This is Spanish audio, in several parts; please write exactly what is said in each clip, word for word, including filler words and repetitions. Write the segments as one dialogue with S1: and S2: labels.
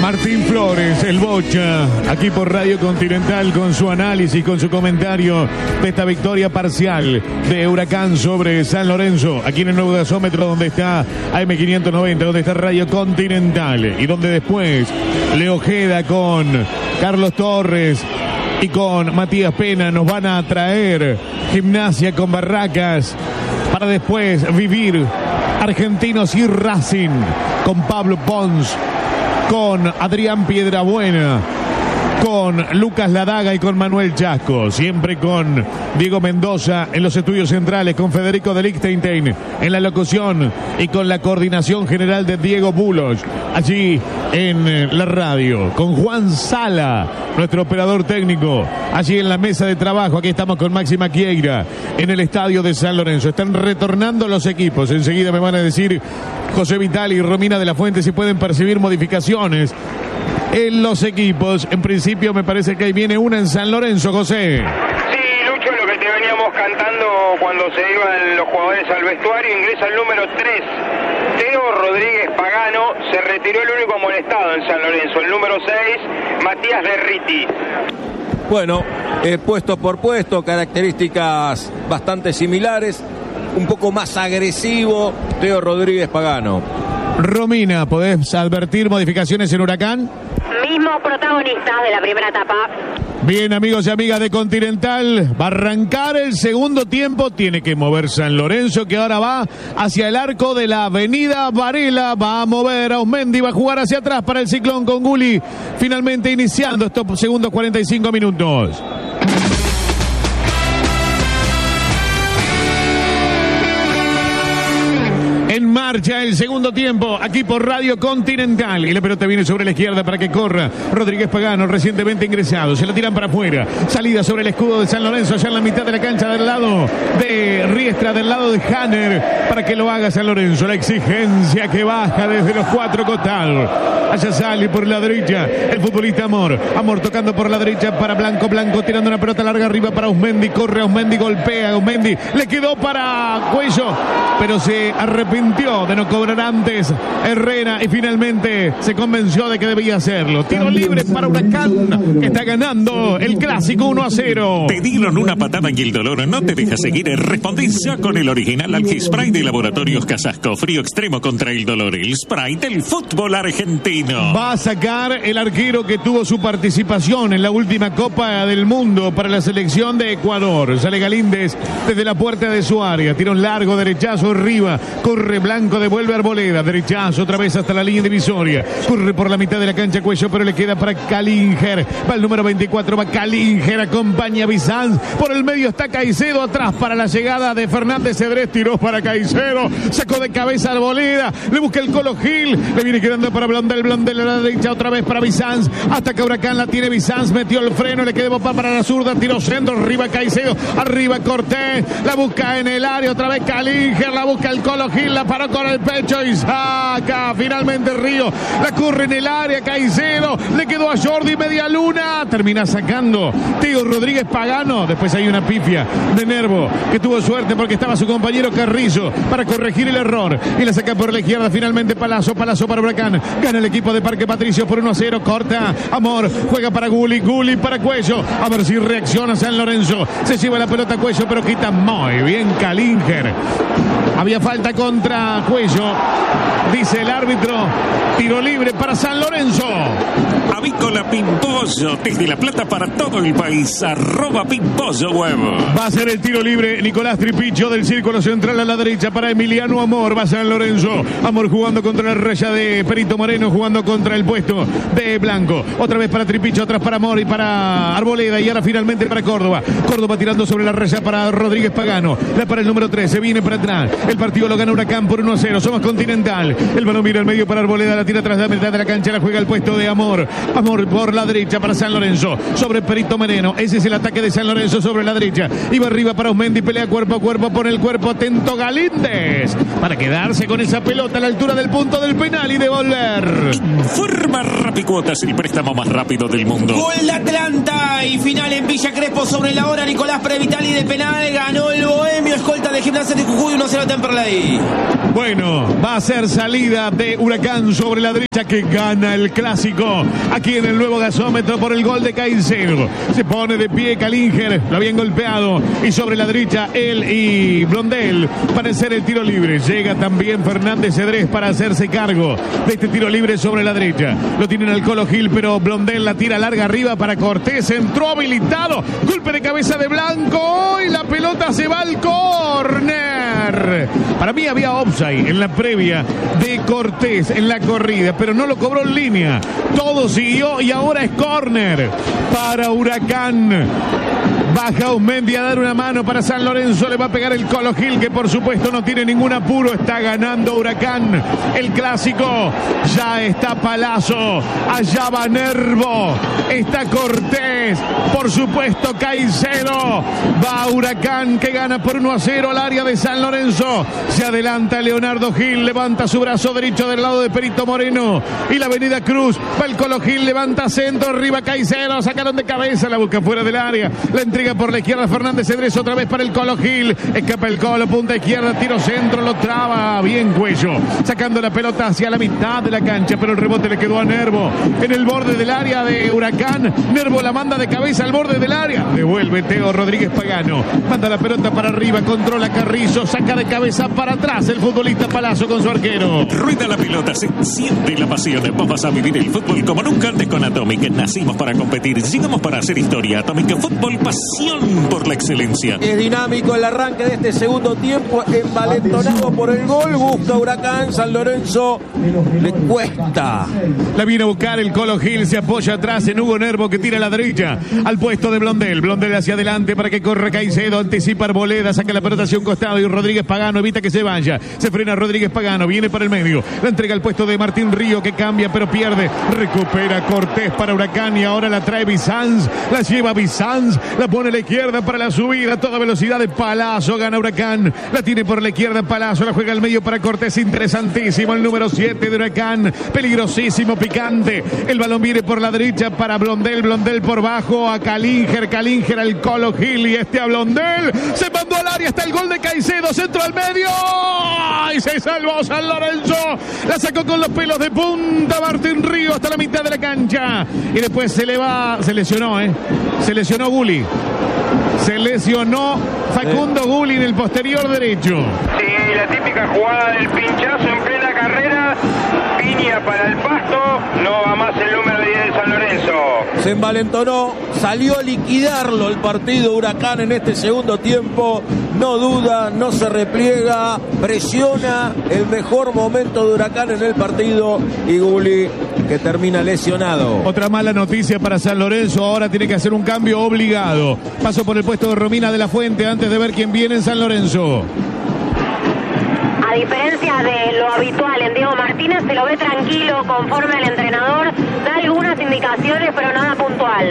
S1: Martín Flores, el Bocha, aquí por Radio Continental con su análisis, con su comentario de esta victoria parcial de Huracán sobre San Lorenzo, aquí en el nuevo gasómetro donde está A M quinientos noventa, donde está Radio Continental y donde después Leo Ojeda con Carlos Torres y con Matías Pena nos van a traer Gimnasia con Barracas para después vivir Argentinos y Racing con Pablo Pons, con Adrián Piedrabuena, con Lucas Ladaga y con Manuel Chasco, siempre con Diego Mendoza en los estudios centrales, con Federico de Lichtenstein en la locución y con la coordinación general de Diego Bulos allí en la radio, con Juan Sala, nuestro operador técnico, allí en la mesa de trabajo. Aquí estamos con Maxi Maquieira en el estadio de San Lorenzo. Están retornando los equipos, enseguida me van a decir José Vitali y Romina de la Fuente si pueden percibir modificaciones en los equipos. En principio me parece que ahí viene una en San Lorenzo, José.
S2: Sí, Lucho, lo que te veníamos cantando cuando se iban los jugadores al vestuario. Ingresa el número tres, Teo Rodríguez Pagano. Se retiró el único amonestado en San Lorenzo, el número seis, Matías Derriti.
S3: Bueno, eh, puesto por puesto, características bastante similares, un poco más agresivo Teo Rodríguez Pagano.
S1: Romina, ¿podés advertir modificaciones en Huracán?
S4: Mismos protagonistas de la primera etapa.
S1: Bien, amigos y amigas de Continental, va a arrancar el segundo tiempo, tiene que mover San Lorenzo, que ahora va hacia el arco de la avenida Varela, va a mover a Osmendi, va a jugar hacia atrás para el Ciclón con Gulli, finalmente iniciando estos segundos cuarenta y cinco minutos. En marcha el segundo tiempo, aquí por Radio Continental. Y la pelota viene sobre la izquierda para que corra Rodríguez Pagano, recientemente ingresado. Se la tiran para afuera. Salida sobre el escudo de San Lorenzo, allá en la mitad de la cancha del lado de Riestra, del lado de Hanner, para que lo haga San Lorenzo. La exigencia que baja desde los cuatro costados. Allá sale por la derecha el futbolista Amor. Amor tocando por la derecha para Blanco. Blanco tirando una pelota larga arriba para Osmendi. Corre Osmendi, golpea Osmendi. Le quedó para Cuello, pero se arrepintió de no cobrar antes Herrera y finalmente se convenció de que debía hacerlo. Tiro libre para Huracán, que está ganando el clásico uno a cero.
S5: Te dieron una patada y el dolor no te deja seguir. Respondencia con el original Algispray de Laboratorios Casasco. Frío extremo contra el dolor. El spray del fútbol argentino.
S1: Va a sacar el arquero que tuvo su participación en la última Copa del Mundo para la selección de Ecuador. Sale Galíndez desde la puerta de su área. Tiro largo, derechazo arriba. Corre Blanco, devuelve Arboleda, derechazo otra vez hasta la línea divisoria, corre por la mitad de la cancha Cuello, pero le queda para Calinger, va el número veinticuatro, va Calinger, acompaña a Bizanz, por el medio está Caicedo, atrás para la llegada de Fernández Cedrés, tiró para Caicedo, sacó de cabeza Arboleda, le busca el Colo Gil, le viene quedando para Blondel, Blondel a la derecha, otra vez para Bizanz, hasta que Huracán la tiene Bizanz, metió el freno, le quedó para la zurda, tiró centro, arriba Caicedo, arriba Cortés, la busca en el área, otra vez Calinger, la busca el Colo Gil, la paró con el pecho y saca finalmente Río, la corre en el área Caicedo, le quedó a Jordi media luna, termina sacando Teo Rodríguez Pagano, después hay una pifia de Nervo que tuvo suerte porque estaba su compañero Carrillo para corregir el error y la saca por la izquierda finalmente Palazzo, Palazzo para Huracán, gana el equipo de Parque Patricio por uno a cero, corta Amor, juega para Gulli, Gulli para Cuello, a ver si reacciona San Lorenzo, se lleva la pelota a Cuello pero quita muy bien Calinger. Había falta contra Cuello, dice el árbitro, tiro libre para San Lorenzo.
S5: Avícola Pimpollo, desde La Plata para todo el país, arroba Pimpollo Web.
S1: Va a ser el tiro libre Nicolás Tripicho del círculo central a la derecha para Emiliano Amor, va San Lorenzo. Amor jugando contra la raya de Perito Moreno, jugando contra el puesto de Blanco. Otra vez para Tripicho, atrás para Amor y para Arboleda y ahora finalmente para Córdoba. Córdoba tirando sobre la raya para Rodríguez Pagano, la para el número tres, se viene para atrás. El partido lo gana Huracán por uno a cero, somos Continental. El balón mira al medio para Arboleda, la tira atrás de la mitad de la cancha, la juega el puesto de Amor. Amor por la derecha para San Lorenzo, sobre Perito Moreno, ese es el ataque de San Lorenzo sobre la derecha, iba arriba para Osmendi, pelea cuerpo a cuerpo, pone el cuerpo, atento Galíndez, para quedarse con esa pelota a la altura del punto del penal y devolver.
S5: Informa Rapicuotas, el préstamo más rápido del mundo.
S6: Gol de Atlanta y final en Villa Crespo sobre la hora, Nicolás Previtali de penal, ganó el Bohemio, escolta de Gimnasia de Jujuy, uno a cero Temperley.
S1: Bueno, va a ser salida de Huracán sobre la derecha que gana el clásico. Aquí en el nuevo gasómetro por el gol de Caicedo. Se pone de pie Kallinger, lo habían golpeado. Y sobre la derecha él y Blondel para hacer el tiro libre. Llega también Fernández Cedrés para hacerse cargo de este tiro libre sobre la derecha. Lo tienen al Colo Gil, pero Blondel la tira larga arriba para Cortés. Entró habilitado. Golpe de cabeza de Blanco. Y la pelota se va al córner. Para mí había offside en la previa de Cortés en la corrida, pero no lo cobró en línea. Todo siguió y ahora es córner para Huracán. Baja Ausmendi a dar una mano para San Lorenzo. Le va a pegar el Colo Gil, que por supuesto no tiene ningún apuro. Está ganando Huracán el clásico. Ya está Palazzo. Allá va Nervo. Está Cortés. Por supuesto Caicedo. Va Huracán, que gana por uno a cero al área de San Lorenzo. Se adelanta Leonardo Gil. Levanta su brazo derecho del lado de Perito Moreno. Y la Avenida Cruz. Va el Colo Gil. Levanta centro. Arriba Caicedo. Sacaron de cabeza. La busca fuera del área. La entrega por la izquierda Fernández Cedrés, otra vez para el Colo Gil. Escapa el Colo, punta izquierda, tiro centro, lo traba bien Cuello, sacando la pelota hacia la mitad de la cancha, pero el rebote le quedó a Nervo en el borde del área de Huracán. Nervo la manda de cabeza al borde del área, devuelve Teo Rodríguez Pagano, manda la pelota para arriba, controla Carrizo, saca de cabeza para atrás el futbolista Palazzo con su arquero.
S5: Rueda la pelota, se siente la pasión. Vos vas a vivir el fútbol como nunca antes con Atomic. Nacimos para competir, llegamos para hacer historia. Atomic Fútbol, pasión por la excelencia.
S3: Es dinámico el arranque de este segundo tiempo, envalentonado por el gol. Busca Huracán, San Lorenzo le cuesta.
S1: La viene a buscar el Colo Gil, se apoya atrás en Hugo Nervo, que tira a la derecha al puesto de Blondel. Blondel hacia adelante para que corra Caicedo, anticipa Arboleda, saca la pelota hacia un costado y Rodríguez Pagano evita que se vaya. Se frena Rodríguez Pagano, viene para el medio, la entrega al puesto de Martín Río, que cambia pero pierde. Recupera Cortés para Huracán y ahora la trae Bizanz, la lleva Bizanz, la pone a la izquierda para la subida, a toda velocidad de Palazzo. Gana Huracán, la tiene por la izquierda Palazzo, la juega al medio para Cortés. Interesantísimo el número siete de Huracán, peligrosísimo, picante. El balón viene por la derecha para Blondel, Blondel por bajo a Kallinger, Kallinger al Colo Gil y este a Blondel. Se mandó al área, está el gol de Caicedo, centro al medio y se salvó San Lorenzo. La sacó con los pelos de punta Martín Río hasta la mitad de la cancha y después se le va, se lesionó, eh, se lesionó Gulli. Se lesionó Facundo sí. Gulli en el posterior derecho.
S2: Sí, la típica jugada del pinchazo en plena carrera. Piña para el pasto. No va más el número diez de San Lorenzo.
S3: Se envalentonó, salió a liquidarlo el partido Huracán en este segundo tiempo. No duda, no se repliega, presiona el mejor momento de Huracán en el partido y Gulli, que termina lesionado.
S1: Otra mala noticia para San Lorenzo, ahora tiene que hacer un cambio obligado. Paso por el puesto de Romina de la Fuente antes de ver quién viene en San Lorenzo.
S4: A diferencia de lo habitual en Diego Martínez, se lo ve tranquilo, conforme al entrenador, da algunas indicaciones pero nada puntual.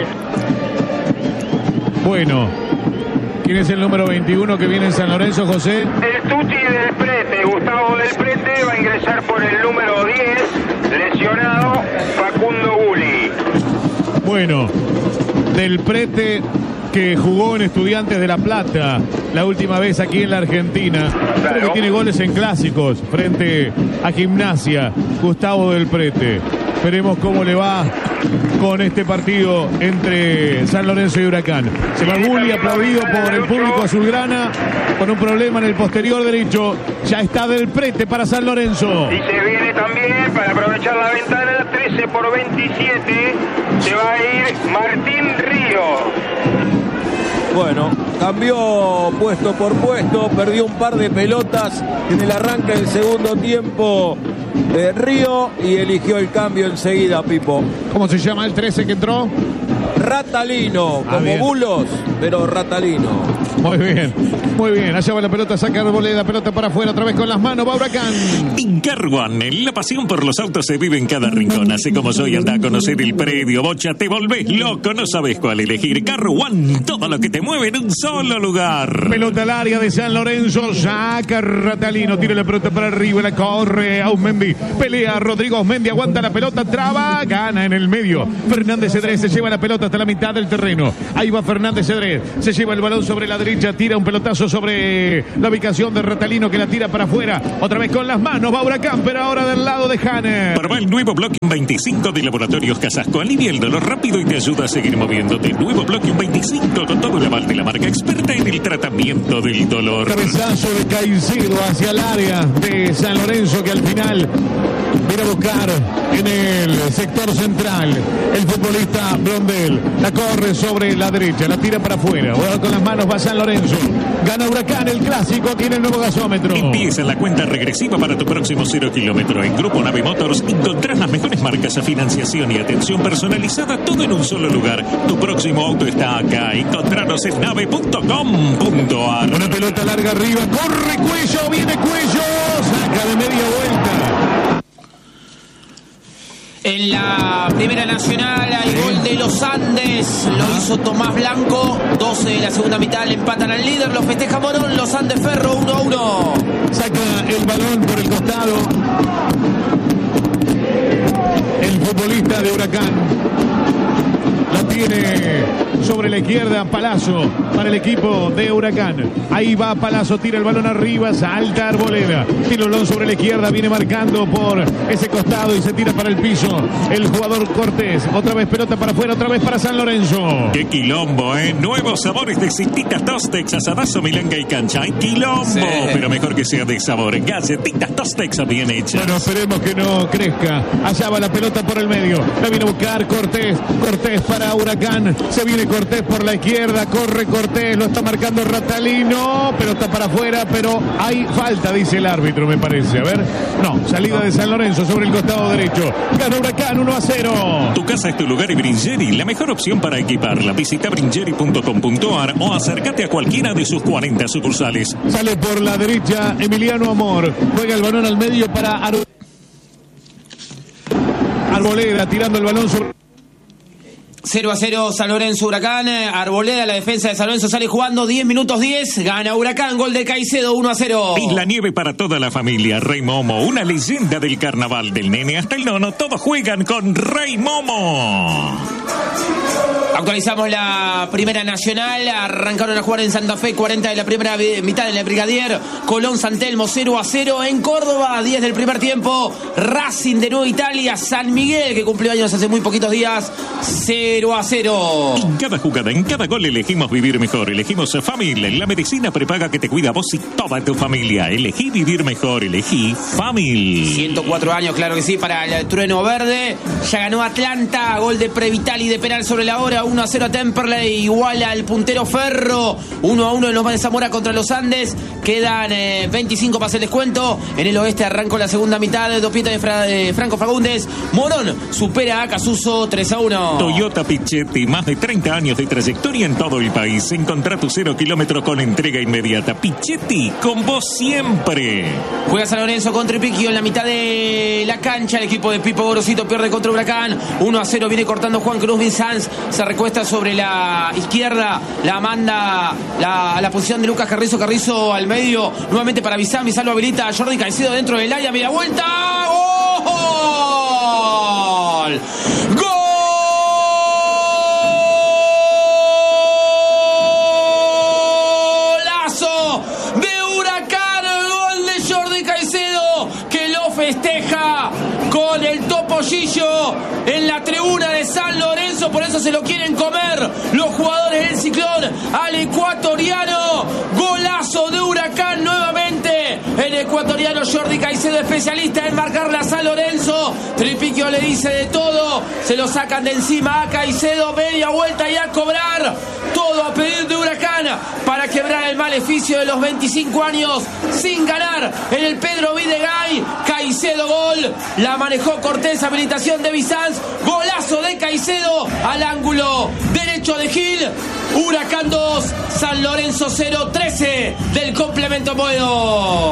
S1: Bueno, ¿quién es el número veintiuno que viene en San Lorenzo, José?
S2: El Tuti del Prete, Gustavo del Prete, va a ingresar por el número diez, lesionado Facundo Gulli.
S1: Bueno, del Prete, que jugó en Estudiantes de La Plata la última vez aquí en la Argentina. Claro. Creo que tiene goles en clásicos frente a Gimnasia. Gustavo del Prete. Veremos cómo le va con este partido entre San Lorenzo y Huracán. Se va Gulli, aplaudido por el público azulgrana, con un problema en el posterior derecho. Ya está del Prete para San Lorenzo.
S2: Y se viene también, para aprovechar la ventana, trece por veintisiete. Se va a ir Martín Río.
S3: Bueno, cambió puesto por puesto, perdió un par de pelotas en el arranque del segundo tiempo de Río y eligió el cambio enseguida, Pipo.
S1: ¿Cómo se llama el trece que entró?
S3: Ratalino,
S1: ah,
S3: como
S1: bien.
S3: Bulos, pero Ratalino.
S1: Muy bien, muy bien. Allá va la pelota, saca Arboleda, pelota para afuera, otra vez con las manos, va Huracán.
S5: En Car One, la pasión por los autos se vive en cada rincón. Así como soy, anda a conocer el predio. Bocha, te volvés loco, no sabes cuál elegir. Car One, todo lo que te mueve en un solo lugar.
S1: Pelota al área de San Lorenzo, saca Ratalino, tira la pelota para arriba, la corre Ausmendi, pelea Rodrigo Ausmendi, aguanta la pelota, traba, gana en el medio. Fernández Cedrés se lleva la pelota hasta la mitad del terreno. Ahí va Fernández Cedrés, se lleva el balón sobre la derecha. derecha, tira un pelotazo sobre la ubicación de Ratalino, que la tira para afuera. Otra vez con las manos va Huracán, pero ahora del lado de Hanner.
S5: Prueba el nuevo Bloque veinticinco de Laboratorios Casasco. Alivia el dolor rápido y te ayuda a seguir moviéndote. Nuevo Bloque veinticinco con todo el aval de la marca experta en el tratamiento del dolor.
S1: Cabezazo de Caicedo hacia el área de San Lorenzo, que al final viene a buscar en el sector central el futbolista Blondel. La corre sobre la derecha, la tira para afuera. Ahora con las manos va San Lorenzo. Gana Huracán el clásico, tiene el nuevo gasómetro.
S5: Empieza la cuenta regresiva para tu próximo cero kilómetro. En Grupo Nave Motors encontrás las mejores marcas a financiación y atención personalizada, todo en un solo lugar. Tu próximo auto está acá. Encontranos en nave punto com punto a r.
S1: Una pelota larga arriba, corre Cuello, viene Cuello, saca de media vuelta.
S6: En la Primera Nacional hay gol de los Andes, lo hizo Tomás Blanco. doce de la segunda mitad, le empatan al líder, lo festeja Morón. Los Andes Ferro uno a uno.
S1: Saca el balón por el costado el futbolista de Huracán. La tiene sobre la izquierda Palazzo para el equipo de Huracán. Ahí va Palazzo, tira el balón arriba, salta Arboleda. Tiene el balón sobre la izquierda, viene marcando por ese costado y se tira para el piso el jugador Cortés. Otra vez pelota para afuera, otra vez para San Lorenzo.
S5: ¡Qué quilombo, eh! Nuevos sabores de Cititas Tostex, asadazo, milanga y cancha. ¡Ay, quilombo! Sí. Pero mejor que sea de sabor. Galletitas Tostex bien hechas.
S1: Bueno, esperemos que no crezca. Allá va la pelota por el medio. La viene a buscar Cortés. Cortés para Huracán. Se viene Cortés por la izquierda. Corre Cortés. Lo está marcando Ratalino. Pero está para afuera. Pero hay falta, dice el árbitro, me parece. A ver. No, salida de San Lorenzo sobre el costado derecho. Gana Huracán uno a cero.
S5: Tu casa es tu lugar y Bringeri, la mejor opción para equiparla. Visita bringeri punto com punto a r o acércate a cualquiera de sus cuarenta sucursales.
S1: Sale por la derecha Emiliano Amor. Juega el balón al medio para Ar... Arboleda tirando el balón sobre...
S6: cero a cero San Lorenzo Huracán. Arboleda, la defensa de San Lorenzo sale jugando. diez minutos diez. Gana Huracán. Gol de Caicedo uno a cero.
S5: Y la nieve para toda la familia. Rey Momo, una leyenda del carnaval. Del nene hasta el nono, todos juegan con Rey Momo.
S6: Actualizamos la Primera Nacional. Arrancaron a jugar en Santa Fe, cuarenta de la primera mitad en el Brigadier. Colón San Telmo cero a cero. En Córdoba, diez del primer tiempo. Racing de Nueva Italia. San Miguel, que cumplió años hace muy poquitos días, cero a cero.
S5: En cada jugada, en cada gol elegimos vivir mejor. Elegimos Famil, la medicina prepaga que te cuida a vos y toda tu familia. Elegí vivir mejor, elegí Famil.
S6: ciento cuatro años, claro que sí, para el Trueno Verde. Ya ganó Atlanta, gol de Previtali de penal sobre la hora. uno a cero a Temperley, igual al puntero Ferro. uno a uno en los Manes Zamora contra los Andes. Quedan eh, veinticinco para hacer descuento. En el oeste arrancó la segunda mitad. Dos piezas de, Fra de Franco Fagundes. Morón supera a Casuso tres a uno.
S5: Toyota Pichetti, más de treinta años de trayectoria en todo el país. Encontrá tu cero kilómetro con entrega inmediata. Pichetti, con vos siempre.
S6: Juega San Lorenzo con Tripiquio en la mitad de la cancha. El equipo de Pipo Gorosito pierde contra Huracán. uno a cero viene cortando Juan Cruz Vinsanz. Se recuesta sobre la izquierda. La manda la, a la posición de Lucas Carrizo. Carrizo al medio. Nuevamente para Bizán. Bizán lo habilita a Jordi Caicedo dentro del área. Media vuelta. ¡Gol! ¡Gol! Festeja con el topollillo en la tribuna de San Lorenzo, por eso se lo quieren comer los jugadores del Ciclón al ecuatoriano. Golazo de Huracán nuevamente. El ecuatoriano Jordi Caicedo, especialista en marcarle a San Lorenzo. Tripiquio le dice de todo, se lo sacan de encima a Caicedo, media vuelta y a cobrar. Todo a pedir de Huracán para quebrar el maleficio de los veinticinco años sin ganar en el Pedro Videgaray. Caicedo gol, la manejó Cortés, habilitación de Bizanz, golazo de Caicedo al ángulo derecho de Gil. Huracán dos, San Lorenzo cero, trece del complemento Moedo.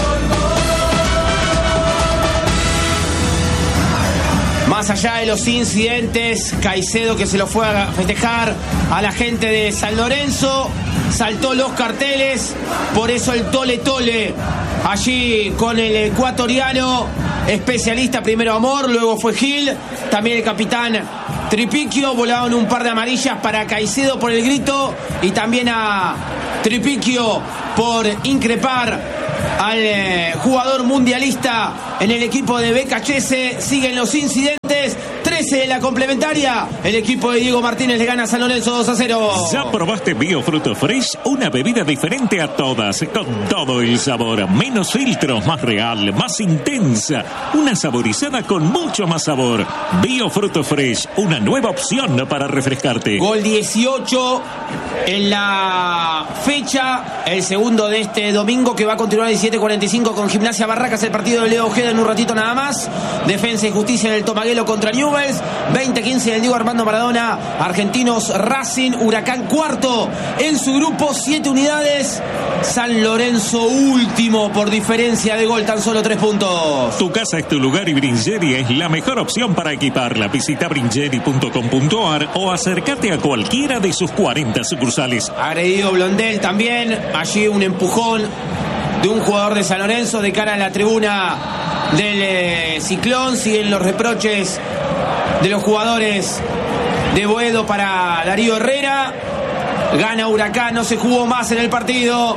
S6: Más allá de los incidentes, Caicedo, que se lo fue a festejar a la gente de San Lorenzo, saltó los carteles, por eso el tole tole allí con el ecuatoriano, especialista, primero Amor, luego fue Gil, también el capitán Tripiquio. Volaron un par de amarillas para Caicedo por el grito y también a Tripiquio por increpar al eh, jugador mundialista en el equipo de Becachese. Siguen los incidentes. trece de la complementaria. El equipo de Diego Martínez le gana a San Lorenzo dos a cero.
S5: ¿Ya probaste Biofruto Fresh? Una bebida diferente a todas, con todo el sabor. Menos filtros, más real, más intensa. Una saborizada con mucho más sabor. Biofruto Fresh, una nueva opción para refrescarte.
S6: Gol dieciocho en la fecha. El segundo de este domingo, que va a continuar a diecisiete cuarenta y cinco con Gimnasia Barracas. El partido de Leo Ojeda en un ratito nada más. Defensa y Justicia en el Tomaguelo contra Newell's. veinte quince del Diego Armando Maradona. Argentinos Racing. Huracán cuarto en su grupo, siete unidades. San Lorenzo último por diferencia de gol, tan solo tres puntos.
S5: Tu casa es tu lugar y Bringerie es la mejor opción para equiparla. Visita bringerie punto com punto a r o acércate a cualquiera de sus cuarenta sucursales.
S6: Agredido Blondel también. Allí un empujón de un jugador de San Lorenzo de cara a la tribuna del eh, Ciclón. Siguen los reproches de los jugadores de Boedo para Darío Herrera. Gana Huracán, no se jugó más en el partido.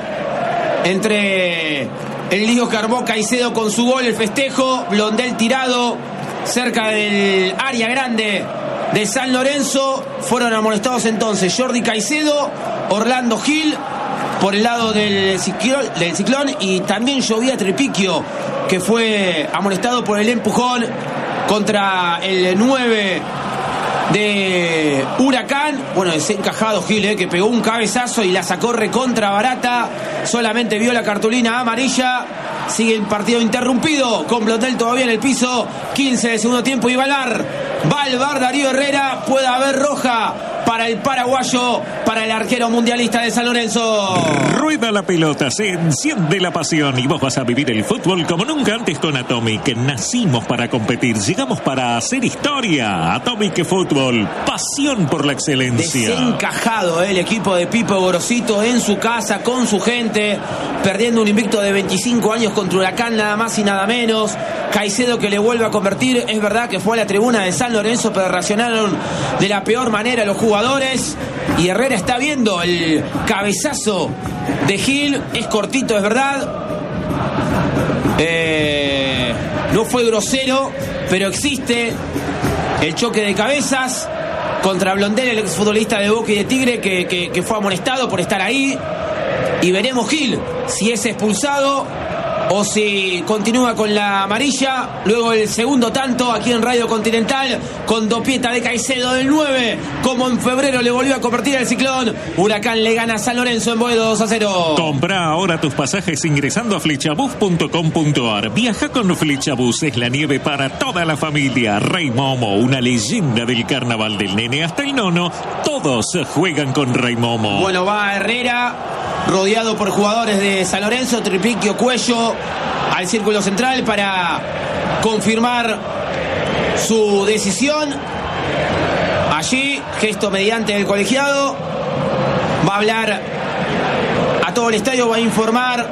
S6: Entre el lío que armó Caicedo con su gol, el festejo. Blondel tirado cerca del área grande de San Lorenzo. Fueron amonestados entonces Jordi Caicedo, Orlando Gil por el lado del ciclón, del ciclón y también llovía Tripiquio, que fue amonestado por el empujón contra el nueve de Huracán. Bueno, desencajado Gil, eh, que pegó un cabezazo y la sacó recontra barata. Solamente vio la cartulina amarilla. Sigue el partido interrumpido con Blondel todavía en el piso. quince de segundo tiempo y va al bar. Va al bar Darío Herrera. Puede haber roja para el paraguayo, para el arquero mundialista de San Lorenzo.
S5: Rueda la pelota, se enciende la pasión y vos vas a vivir el fútbol como nunca antes con Atomic. Nacimos para competir, llegamos para hacer historia. Atomic Fútbol, pasión por la excelencia.
S6: Desencajado eh, el equipo de Pipo Gorosito en su casa, con su gente, perdiendo un invicto de veinticinco años contra Huracán, nada más y nada menos. Caicedo que le vuelve a convertir. Es verdad que fue a la tribuna de San Lorenzo, pero reaccionaron de la peor manera los jugadores. Y Herrera está viendo el cabezazo de Gil. Es cortito, es verdad. Eh, no fue grosero, pero existe el choque de cabezas contra Blondel, el exfutbolista de Boca y de Tigre, que, que, que fue amonestado por estar ahí. Y veremos Gil si es expulsado o si continúa con la amarilla. Luego el segundo tanto aquí en Radio Continental, con dopieta de Caicedo del nueve, como en febrero le volvió a convertir el Ciclón. Huracán le gana a San Lorenzo en Boedo dos a cero.
S5: Compra ahora tus pasajes ingresando a flechabus punto com punto a r. Viaja con Flechabus, es la nieve para toda la familia. Rey Momo, una leyenda del carnaval, del nene hasta el nono. Todos juegan con Rey Momo.
S6: Bueno, va Herrera, rodeado por jugadores de San Lorenzo. Tripiquio, Cuello al círculo central para confirmar su decisión. Allí, gesto mediante el colegiado. Va a hablar a todo el estadio, va a informar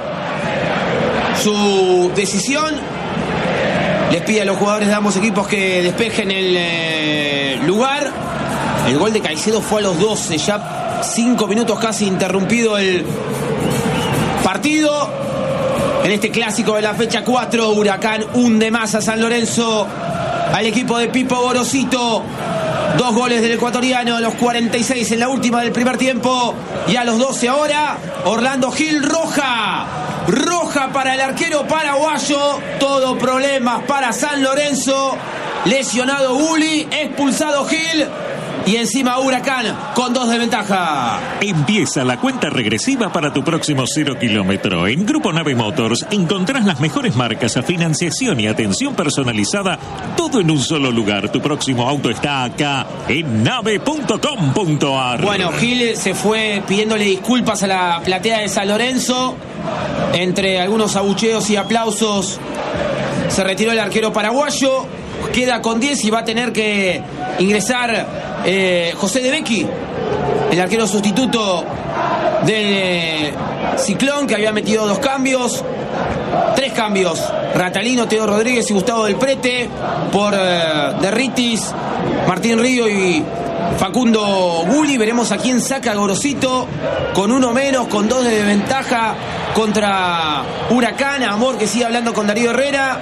S6: su decisión. Les pide a los jugadores de ambos equipos que despejen el eh, lugar. El gol de Caicedo fue a los doce, ya cinco minutos casi interrumpido el partido. En este clásico de la fecha cuatro, Huracán hunde más a San Lorenzo, al equipo de Pipo Gorosito. Dos goles del ecuatoriano a los cuarenta y seis en la última del primer tiempo. Y a los doce ahora, Orlando Gil, roja. Roja para el arquero paraguayo. Todo problemas para San Lorenzo. Lesionado Uli, expulsado Gil. Y encima Huracán con dos de ventaja.
S5: Empieza la cuenta regresiva para tu próximo cero kilómetro. En Grupo Nave Motors encontrás las mejores marcas, a financiación y atención personalizada, todo en un solo lugar. Tu próximo auto está acá en nave punto com punto a r.
S6: Bueno, Gil se fue pidiéndole disculpas a la platea de San Lorenzo. Entre algunos abucheos y aplausos se retiró el arquero paraguayo. Queda con diez y va a tener que ingresar eh, José de Becchi, el arquero sustituto del eh, Ciclón, que había metido dos cambios, tres cambios: Ratalino, Teo Rodríguez y Gustavo del Prete. Por eh, Derritis, Martín Río y Facundo Gulli. Veremos a quién saca Gorosito con uno menos, con dos de ventaja contra Huracán. Amor que sigue hablando con Darío Herrera.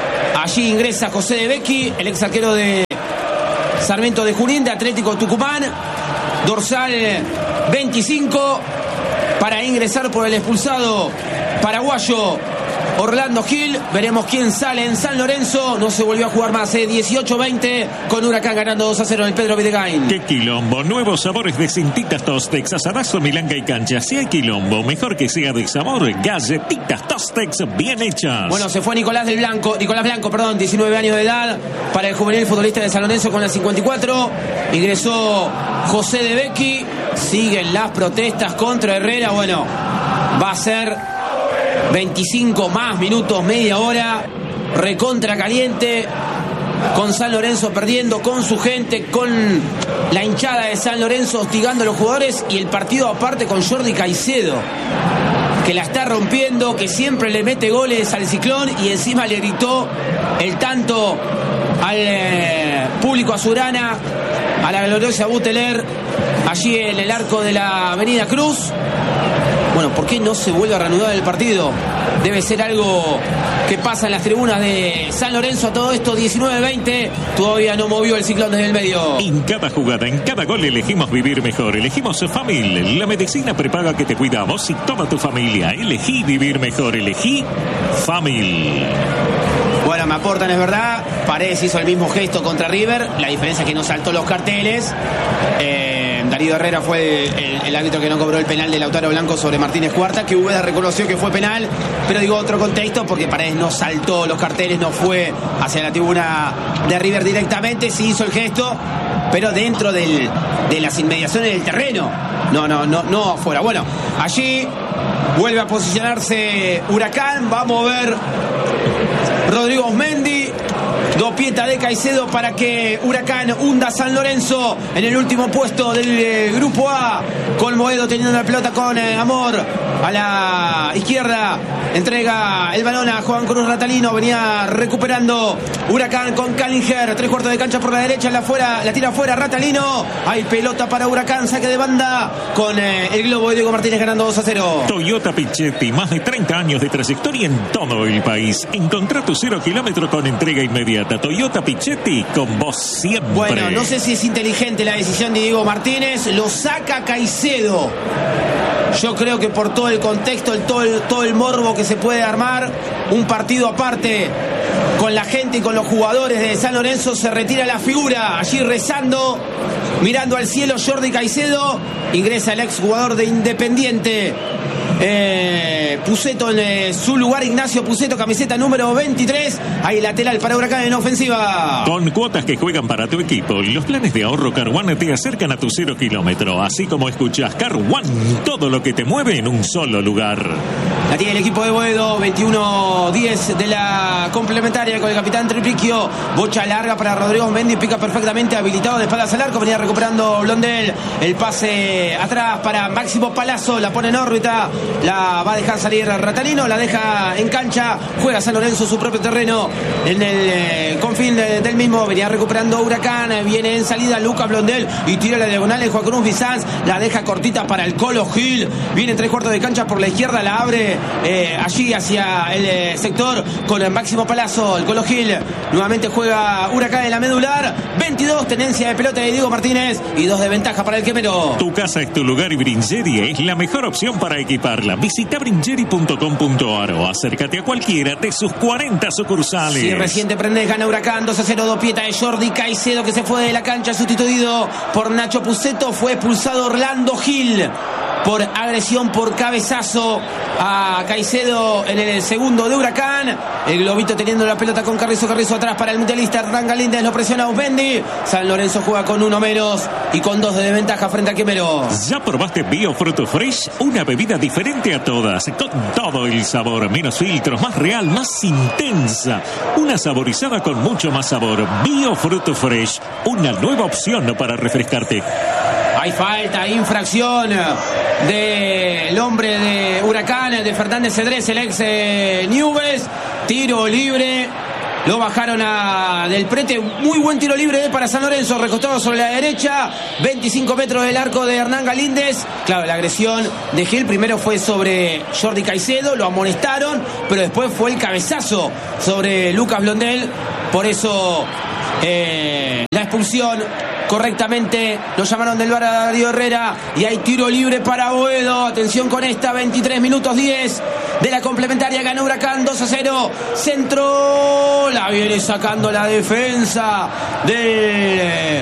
S6: Allí ingresa José de Becchi, el ex arquero de Sarmiento de Junín, de Atlético Tucumán. Dorsal veinticinco para ingresar por el expulsado paraguayo Orlando Gil. Veremos quién sale en San Lorenzo. No se volvió a jugar más, eh. dieciocho veinte con Huracán ganando dos a cero en el Pedro Videgain.
S5: ¡Qué quilombo! Nuevos sabores de Cintitas Tostex, asadazo, milanga y cancha. Si hay quilombo, mejor que sea de sabor. Galletitas Tostex bien hechas.
S6: Bueno, se fue Nicolás del Blanco, Nicolás Blanco, perdón, diecinueve años de edad para el juvenil futbolista de San Lorenzo con la cincuenta y cuatro. Ingresó José de Becchi. Siguen las protestas contra Herrera. Bueno, va a ser veinticinco más minutos, media hora, recontra caliente, con San Lorenzo perdiendo, con su gente, con la hinchada de San Lorenzo hostigando a los jugadores, y el partido aparte con Jordi Caicedo, que la está rompiendo, que siempre le mete goles al Ciclón y encima le gritó el tanto al eh, público azurana, a la gloriosa Buteler, allí en el arco de la Avenida Cruz. Bueno, ¿por qué no se vuelve a reanudar el partido? Debe ser algo que pasa en las tribunas de San Lorenzo. A todo esto, diecinueve veinte, todavía no movió el Ciclón desde el medio.
S5: En cada jugada, en cada gol elegimos vivir mejor. Elegimos Famil, la medicina prepaga que te cuida a vos y toda tu familia. Elegí vivir mejor, elegí Famil.
S6: Bueno, me aportan, es verdad. Paredes hizo el mismo gesto contra River. La diferencia es que no saltó los carteles. Eh... Darío Herrera fue el, el árbitro que no cobró el penal de Lautaro Blanco sobre Martínez Cuarta, que Úbeda reconoció que fue penal, pero digo otro contexto porque Paredes no saltó los carteles, no fue hacia la tribuna de River directamente, sí hizo el gesto, pero dentro del, de las inmediaciones del terreno, no, no, no, no afuera. Bueno, allí vuelve a posicionarse Huracán, va a mover Rodrigo Osmendi. Dopieta de Caicedo para que Huracán hunda a San Lorenzo en el último puesto del eh, Grupo A. Colmoedo teniendo la pelota con eh, Amor a la izquierda. Entrega el balón a Juan Cruz Ratalino. Venía recuperando Huracán con Callinger. Tres cuartos de cancha por la derecha. La, fuera, la tira afuera Ratalino. Hay pelota para Huracán. Saque de banda con eh, el globo de Diego Martínez ganando dos a cero.
S5: Toyota Pichetti. Más de treinta años de trayectoria en todo el país. Encontrá tu cero kilómetro con entrega inmediata. Toyota Pichetti, con vos siempre.
S6: Bueno, no sé si es inteligente la decisión de Diego Martínez. Lo saca Caicedo. Yo creo que por todo el contexto, el, todo, el, todo el morbo que se puede armar, un partido aparte con la gente y con los jugadores de San Lorenzo, se retira la figura. Allí rezando, mirando al cielo, Jordi Caicedo. Ingresa el exjugador de Independiente. Eh, Puceto en eh, su lugar, Ignacio Puceto, camiseta número veintitrés. Ahí lateral para Huracán en ofensiva.
S5: Con cuotas que juegan para tu equipo, los planes de ahorro Car One te acercan a tu cero kilómetro. Así como escuchas Car One, todo lo que te mueve en un solo lugar.
S6: La tiene el equipo de Boedo, veintiuno diez de la complementaria con el capitán Tripliquio. Bocha larga para Rodrigo Mendy, pica perfectamente, habilitado de espaldas al arco. Venía recuperando Blondel. El pase atrás para Máximo Palazzo, la pone en órbita. La va a dejar salir Ratalino, la deja en cancha. Juega San Lorenzo su propio terreno en el eh, confín de, del mismo. Venía recuperando Huracán, viene en salida Lucas Blondel y tira la diagonal de Juan Cruz Bizanz. La deja cortita para el Colo Gil. Viene en tres cuartos de cancha por la izquierda, la abre eh, allí hacia el eh, sector con el Máximo Palazzo. El Colo Gil nuevamente juega Huracán en la medular. veintidós, tenencia de pelota de Diego Martínez y dos de ventaja para el quemero.
S5: Tu casa es tu lugar y Bringerie es la mejor opción para equiparla. Visita bringerie punto com punto ar o acércate a cualquiera de sus cuarenta sucursales.
S6: Si recién te prendés, gana Huracán dos a cero. Dopieta de Jordi Caicedo, que se fue de la cancha, sustituido por Nacho Puceto. Fue expulsado Orlando Gil por agresión, por cabezazo a Caicedo en el segundo de Huracán. El globito teniendo la pelota con Carrizo, Carrizo atrás para el mundialista Hernán Galíndez, lo presiona a Usmendi. San Lorenzo juega con uno menos y con dos de desventaja frente a Quemero.
S5: ¿Ya probaste Bio Fruto Fresh? Una bebida diferente a todas, con todo el sabor, menos filtros, más real, más intensa. Una saborizada con mucho más sabor. Bio Fruto Fresh, una nueva opción para refrescarte.
S6: Hay falta, infracción del hombre de Huracán, de Fernández Cedrés, el ex eh, Newell's. Tiro libre lo bajaron a Del Prete. Muy buen tiro libre para San Lorenzo, recostado sobre la derecha, veinticinco metros del arco de Hernán Galíndez. Claro, la agresión de Gil primero fue sobre Jordi Caicedo, lo amonestaron, pero después fue el cabezazo sobre Lucas Blondel. Por eso eh, la expulsión. Correctamente lo llamaron del V A R a Darío Herrera y hay tiro libre para Boedo. Atención con esta, veintitrés minutos diez de la complementaria. Ganó Huracán dos a cero. Centro, la viene sacando la defensa del,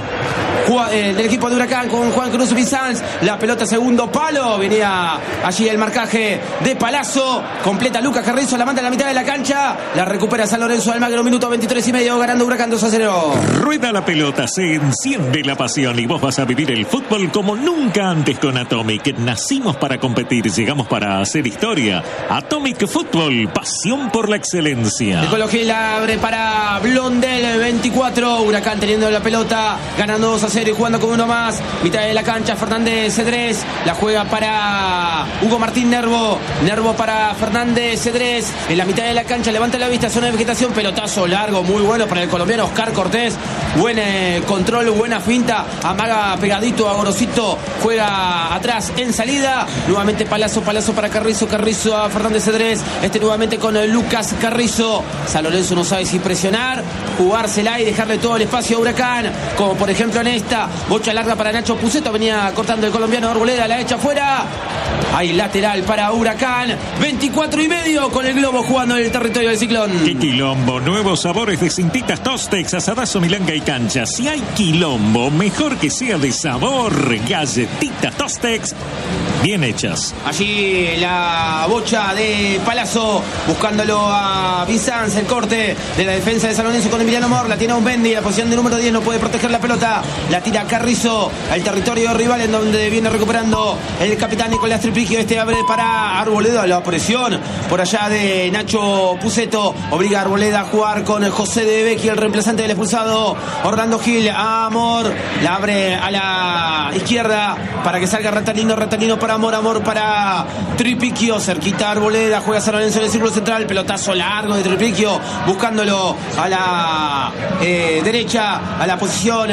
S6: del equipo de Huracán con Juan Cruz Bizanz. La pelota segundo palo, venía allí el marcaje de Palazzo. Completa Lucas Carrizo, la manda en la mitad de la cancha. La recupera San Lorenzo Almagro, minuto veintitrés y medio, ganando Huracán dos a cero.
S5: Rueda la pelota, se enciende la pasión y vos vas a vivir el fútbol como nunca antes con Atomic. Nacimos para competir, llegamos para hacer historia. Atomic Fútbol, pasión por la excelencia.
S6: El Colo Gil abre para Blondel, veinticuatro. Huracán teniendo la pelota, ganando dos a cero y jugando con uno más. Mitad de la cancha, Fernández Cedrés. La juega para Hugo Martín Nervo. Nervo para Fernández Cedrés. En la mitad de la cancha, levanta la vista, zona de vegetación. Pelotazo largo, muy bueno para el colombiano Oscar Cortés. Buen eh, control, buena finta, amaga pegadito a Gorosito, juega atrás en salida, nuevamente Palazzo, Palazzo para Carrizo, Carrizo a Fernández Cedrés, este nuevamente con Lucas Carrizo. San Lorenzo no sabe si presionar, jugársela y dejarle todo el espacio a Huracán, como por ejemplo en esta, bocha larga para Nacho Puceto, venía cortando el colombiano Arboleda, la echa afuera, hay lateral para Huracán, veinticuatro y medio con el globo jugando en el territorio del Ciclón.
S5: ¡Qué quilombo! Nuevos sabores de Cintitas Tostex, asadazo, milanga y cancha. Si hay quilombo, mejor que sea de sabor. Galletitas Tostex, bien hechas.
S6: Allí la bocha de Palazzo, buscándolo a Bizanz, el corte de la defensa de San Lorenzo con Emiliano Mor, la tiene a Unbendi, la posición de número diez, no puede proteger la pelota, la tira Carrizo al territorio rival en donde viene recuperando el capitán Nicolás Tripigio. Este abre para Arboleda, la presión por allá de Nacho Puceto, obliga a Arboleda a jugar con José de Becchi, el reemplazante del expulsado Orlando Gil. Amor, la abre a la izquierda para que salga Ratalino, Ratalino para Amor, Amor para Tripicchio, cerquita Arboleda, juega San Lorenzo en el círculo central, pelotazo largo de Tripicchio, buscándolo a la eh, derecha, a la posición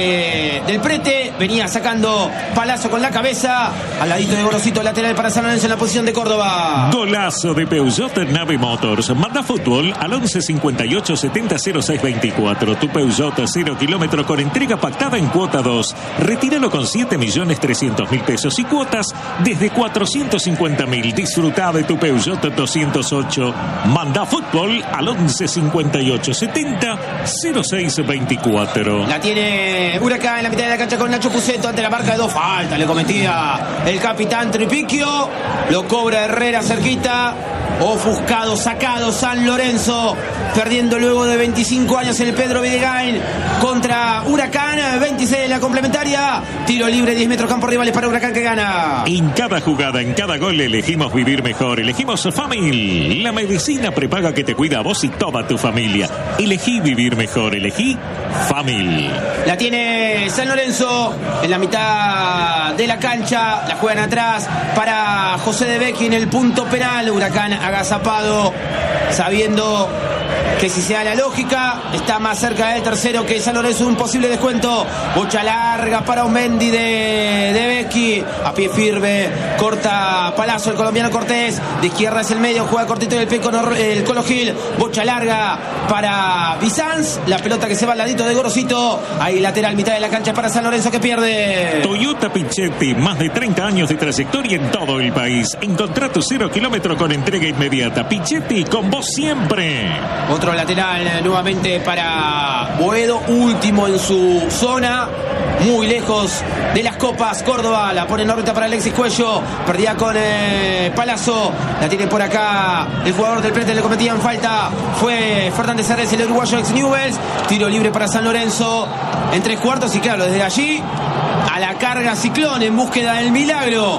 S6: de, del Prete, venía sacando Palazzo con la cabeza, al ladito de Gorosito, lateral para San Lorenzo en la posición de Córdoba.
S5: Golazo de Peugeot Nave Motors, manda fútbol al once cincuenta y ocho setenta cero seis veinticuatro, tu Peugeot cero kilómetros con entrega pactada en cuota dos. Retíralo con siete millones trescientos mil pesos y cuotas desde cuatrocientos cincuenta mil. Disfruta de tu Peugeot doscientos ocho. Manda fútbol al once cincuenta y ocho setenta cero seis veinticuatro.
S6: La tiene Huracán en la mitad de la cancha con Nacho Puceto ante la marca de dos faltas. Le cometía el capitán Tripicchio. Lo cobra Herrera cerquita. Ofuscado, sacado San Lorenzo, perdiendo luego de veinticinco años el Pedro Videgain contra Huracán, veintiséis de la complementaria, tiro libre, diez metros campo rivales para Huracán que gana.
S5: En cada jugada, en cada gol elegimos vivir mejor, elegimos Famil, la medicina prepaga que te cuida a vos y toda tu familia. Elegí vivir mejor, elegí Famil.
S6: La tiene San Lorenzo en la mitad de la cancha, la juegan atrás para José de Becchi en el punto penal. Huracán agazapado, sabiendo que si se da la lógica está más cerca del tercero que San Lorenzo, un posible descuento. Bocha larga para Unbendi de, de Becchi, a pie firme, corta Palazzo, el colombiano Cortés, de izquierda es el medio, juega cortito del pie con el Colo Gil. Bocha larga para Bizanz, la pelota que se va al ladito de Gorosito, ahí lateral, mitad de la cancha para San Lorenzo que pierde.
S5: Toyota Pichetti, más de treinta años de trayectoria en todo el país. Encontrá tu cero kilómetro con entrega inmediata. Pichetti, con vos siempre.
S6: Otro lateral nuevamente para Boedo, último en su zona, muy lejos de las copas. Córdoba la pone en órbita para Alexis Cuello, perdía con eh, Palazzo, la tiene por acá el jugador del Prete, le cometían falta, fue Fernández Cedrés, el uruguayo ex Newell's. Tiro libre para San Lorenzo en tres cuartos y claro, desde allí a la carga Ciclón en búsqueda del milagro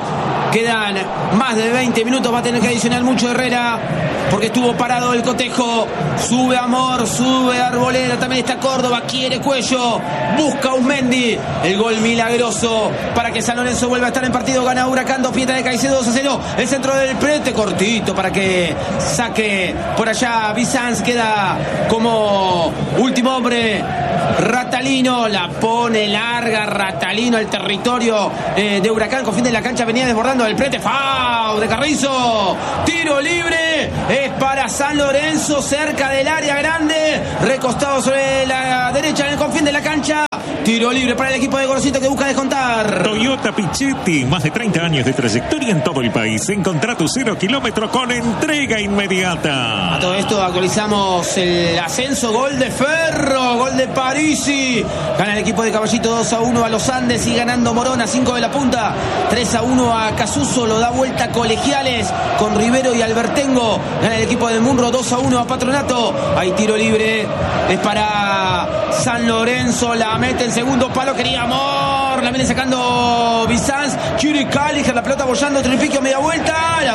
S6: Quedan más de veinte minutos. Va a tener que adicionar mucho Herrera porque estuvo parado el cotejo. Sube Amor, sube Arboleda. También está Córdoba. Quiere Cuello. Busca Uzmendi. El gol milagroso para que San Lorenzo vuelva a estar en partido. Gana Huracán. Dos fiestas de Caicedo, dos a cero. El centro del Prete cortito para que saque por allá Bizanz. Queda como último hombre Ratalino. La pone larga Ratalino al territorio eh, de Huracán. Con fin de la cancha venía desbordando el Prete. Fau de Carrizo. Tiro libre. Es para San Lorenzo cerca del área grande. Recostado sobre la derecha en el confín de la cancha. Tiro libre para el equipo de Gorosito que busca descontar.
S5: Toyota Pichetti, más de treinta años de trayectoria en todo el país. Encontrá tu cero kilómetro con entrega inmediata.
S6: A todo esto actualizamos el ascenso. Gol de Ferro, gol de Parisi. Gana el equipo de Caballito dos a uno a los Andes y ganando Morón a cinco de la punta. tres a uno a Casuso, lo da vuelta a Colegiales con Rivero y Albertengo. Gana el equipo de Munro dos a uno a Patronato. Hay tiro libre, es para San Lorenzo. La mete en segundo palo, quería Amor. La viene sacando Bizanz. Quiere Cáliger, la pelota bollando. Tripiquio, media vuelta. El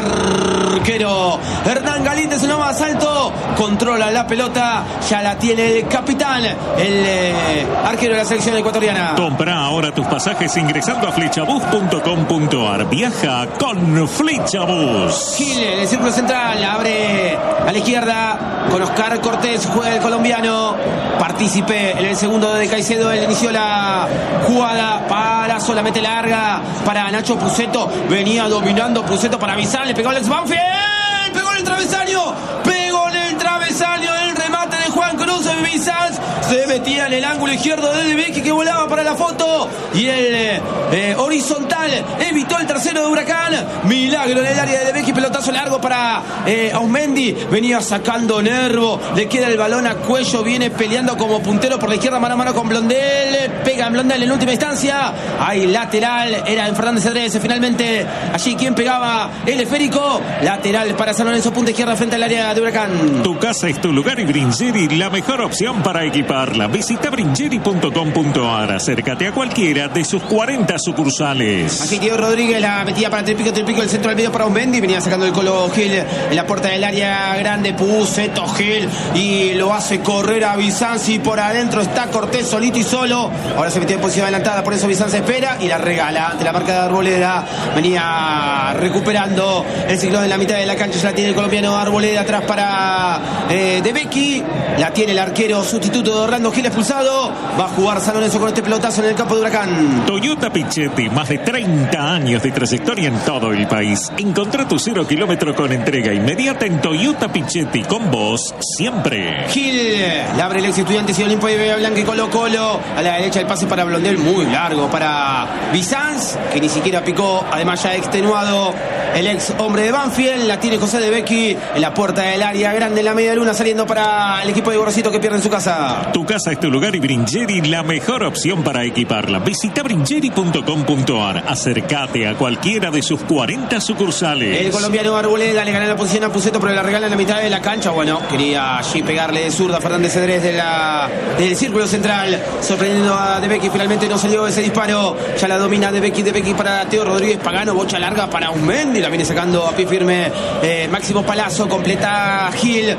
S6: arquero Hernán Galíndez en lo más alto. Controla la pelota. Ya la tiene el capitán, el eh, arquero de la selección ecuatoriana.
S5: Compra ahora tus pasajes ingresando a flechabus punto com punto ar. Viaja con Flechabus.
S6: Gil en el círculo central. Abre a la izquierda con Oscar Cortés. Juega el colombiano. Partícipe en el segundo de Caicedo. Él inició la jugada. Palazzo, la mete larga para Nacho Puceto. Venía dominando Puceto para Bizanz. Le pegó Alex Banfield. Pegó en el travesaño. Pegó en el travesaño. El remate de Juan Cruz en Bizanz. Se metía en el ángulo izquierdo de De Becchi que volaba para la foto. Y el eh, horizontal evitó el tercero de Huracán. Milagro en el área de De Becchi. Pelotazo largo para eh, Ausmendi. Venía sacando Nervo. Le queda el balón a Cuello. Viene peleando como puntero por la izquierda mano a mano con Blondel. Pega en Blondel en última instancia. Hay lateral. Era en Fernández Cedrés. Finalmente allí quien pegaba el esférico. Lateral para San Lorenzo. Punta izquierda frente al área de Huracán.
S5: Tu casa es tu lugar y Bringeri la mejor opción para equiparla. Visita bringeri punto com punto ar. Acércate a cualquiera de sus cuarenta sucursales.
S6: Aquí Diego Rodríguez la metía para Tripico, Tripico el centro del medio para Uzmendi. Venía sacando el Colo Gil en la puerta del área grande. Puceto Gil y lo hace correr a Bizanz. Y por adentro está Cortés solito y solo. Ahora se metió en posición adelantada, por eso Bizanz espera y la regala ante la marca de Arboleda. Venía recuperando el ciclón en la mitad de la cancha. Ya la tiene el colombiano Arboleda atrás para eh, De Becchi. La tiene el arquero sustituto de Orlando Gil expulsado. Va a jugar San Lorenzo con este pelotazo en el campo de Huracán.
S5: Toyota Pichetti, más de treinta años de trayectoria en todo el país. Encontrá tu cero kilómetro con entrega inmediata en Toyota Pichetti. Con vos siempre.
S6: Gil le abre el ex estudiante y Olimpo y Bebé Blanca y Colo Colo. A la derecha el pase para Blondel, muy largo para Bizanz, que ni siquiera picó. Además ya extenuado el ex hombre de Banfield. La tiene José De Becchi en la puerta del área grande en la media luna, saliendo para el equipo de Gorosito que pierde en su casa.
S5: Tu casa es tu lugar y Bringeri la mejor opción para equiparla. Visita bringeri punto com punto ar. Acércate a cualquiera de sus cuarenta sucursales.
S6: El colombiano Arboleda le gana la posición a Puceto, pero la regala en la mitad de la cancha. Bueno, quería allí pegarle de zurda a Fernández Cedrés de la, del círculo central, sorprendiendo a De Becchi. Finalmente no salió ese disparo. Ya la domina De Becchi, De Becchi para Teo Rodríguez Pagano. Bocha larga para Uzmendi. La viene sacando a pie firme eh, Máximo Palazzo. Completa Gil.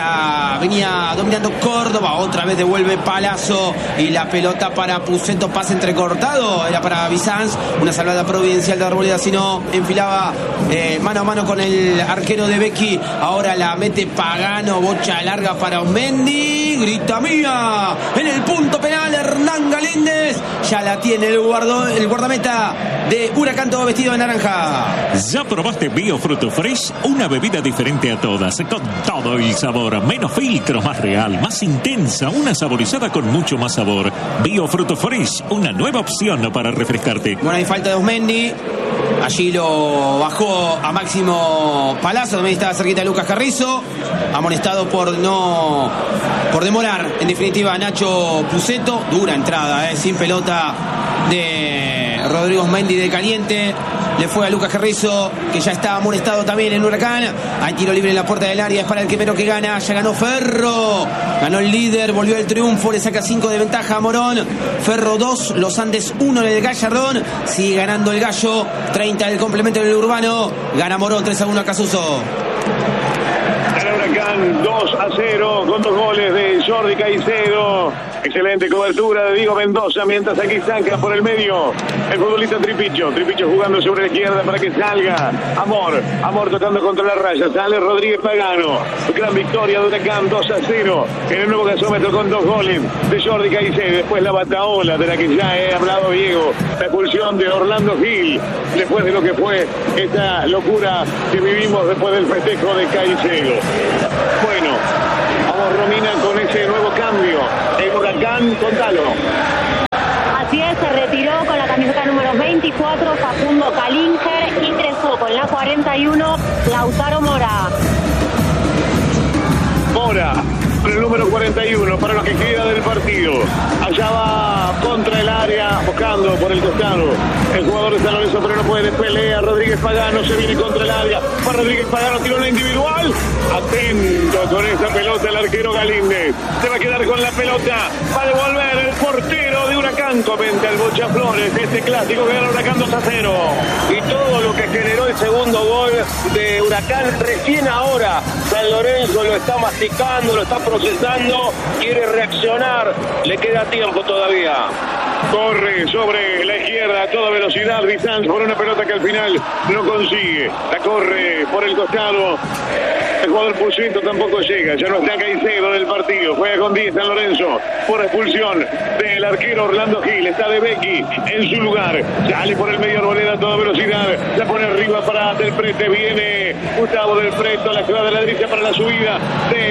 S6: La venía dominando Córdoba. Otra vez devuelve Palazzo. Y la pelota para Puceto. Pase entrecortado. Era para Bizanz. Una salvada providencial de Arboleda. Si no, enfilaba eh, mano a mano con el arquero De Becchi. Ahora la mete Pagano. Bocha larga para Uzmendi. Grita mía. En el punto penal Hernán Galíndez. Ya la tiene el, guardo, el guardameta de Huracán, todo vestido de naranja.
S5: ¿Ya probaste Bio Fruto Fresh? Una bebida diferente a todas, con todo el sabor, menos filtros, más real, más intensa, una saborizada con mucho más sabor. Bio Fruto Fresh, una nueva opción para refrescarte.
S6: Bueno, hay falta de Uzmendi. Allí lo bajó a Máximo Palazzo. También estaba cerquita de Lucas Carrizo, amonestado por no por demorar. En definitiva, Nacho Puceto. Dura entrada, eh, sin pelota de Rodrigo Mendy de caliente. Le fue a Lucas Carrizo, que ya estaba amonestado también en Huracán. Hay tiro libre en la puerta del área, es para el primero que gana. Ya ganó Ferro, ganó el líder, volvió el triunfo, le saca cinco de ventaja a Morón. Ferro dos, Los Andes uno en el Gallardón. Sigue ganando el Gallo, treinta del complemento del Urbano. Gana Morón tres a uno a Casuso.
S7: Gana Huracán dos a cero con dos goles de Jordi Caicedo. Excelente cobertura de Diego Mendoza, mientras aquí saca por el medio el futbolista Tripicho. Tripicho jugando sobre la izquierda para que salga Amor. Amor tocando contra la raya. Sale Rodríguez Pagano. Gran victoria de Huracán dos a cero en el nuevo gasómetro con dos goles de Jordi Caicedo. Después la bataola de la que ya he hablado, Diego. La expulsión de Orlando Gil. Después de lo que fue esta locura que vivimos después del festejo de Caicedo. Bueno, vamos Romina con ese nuevo cambio. El Huracán, contalo.
S4: Así es, se retiró con la camiseta número veinticuatro Facundo Calinger, ingresó con la cuarenta y uno Lautaro Mora.
S7: Mora, con el número cuarenta y uno para lo que queda del partido. Allá va contra el área, buscando por el costado el jugador de San Lorenzo, pero no puede. Pelea Rodríguez Pagano, se viene contra el área. Para Rodríguez Pagano, tiró la individual. Atento con esa pelota el arquero Galíndez. Se va a quedar con la pelota. Va a devolver el portero de Huracán. Comenta el Bocha Flores. Este clásico que gana Huracán dos a cero.
S8: Y todo lo que generó el segundo gol de Huracán recién ahora. San Lorenzo lo está masticando, lo está procesando. Quiere reaccionar. Le queda tiempo todavía.
S7: Corre sobre la izquierda a toda velocidad Bizanz por una pelota que al final no consigue. La corre por el costado. El jugador Pucito tampoco llega. Ya no está Caicedo del partido. Juega con diez San Lorenzo por expulsión del arquero Orlando Gil. Está De Becchi en su lugar. Sale por el medio Arboleda a toda velocidad. La pone arriba para Del Prete. Viene Gustavo Del Prete a la jugada de la derecha para la subida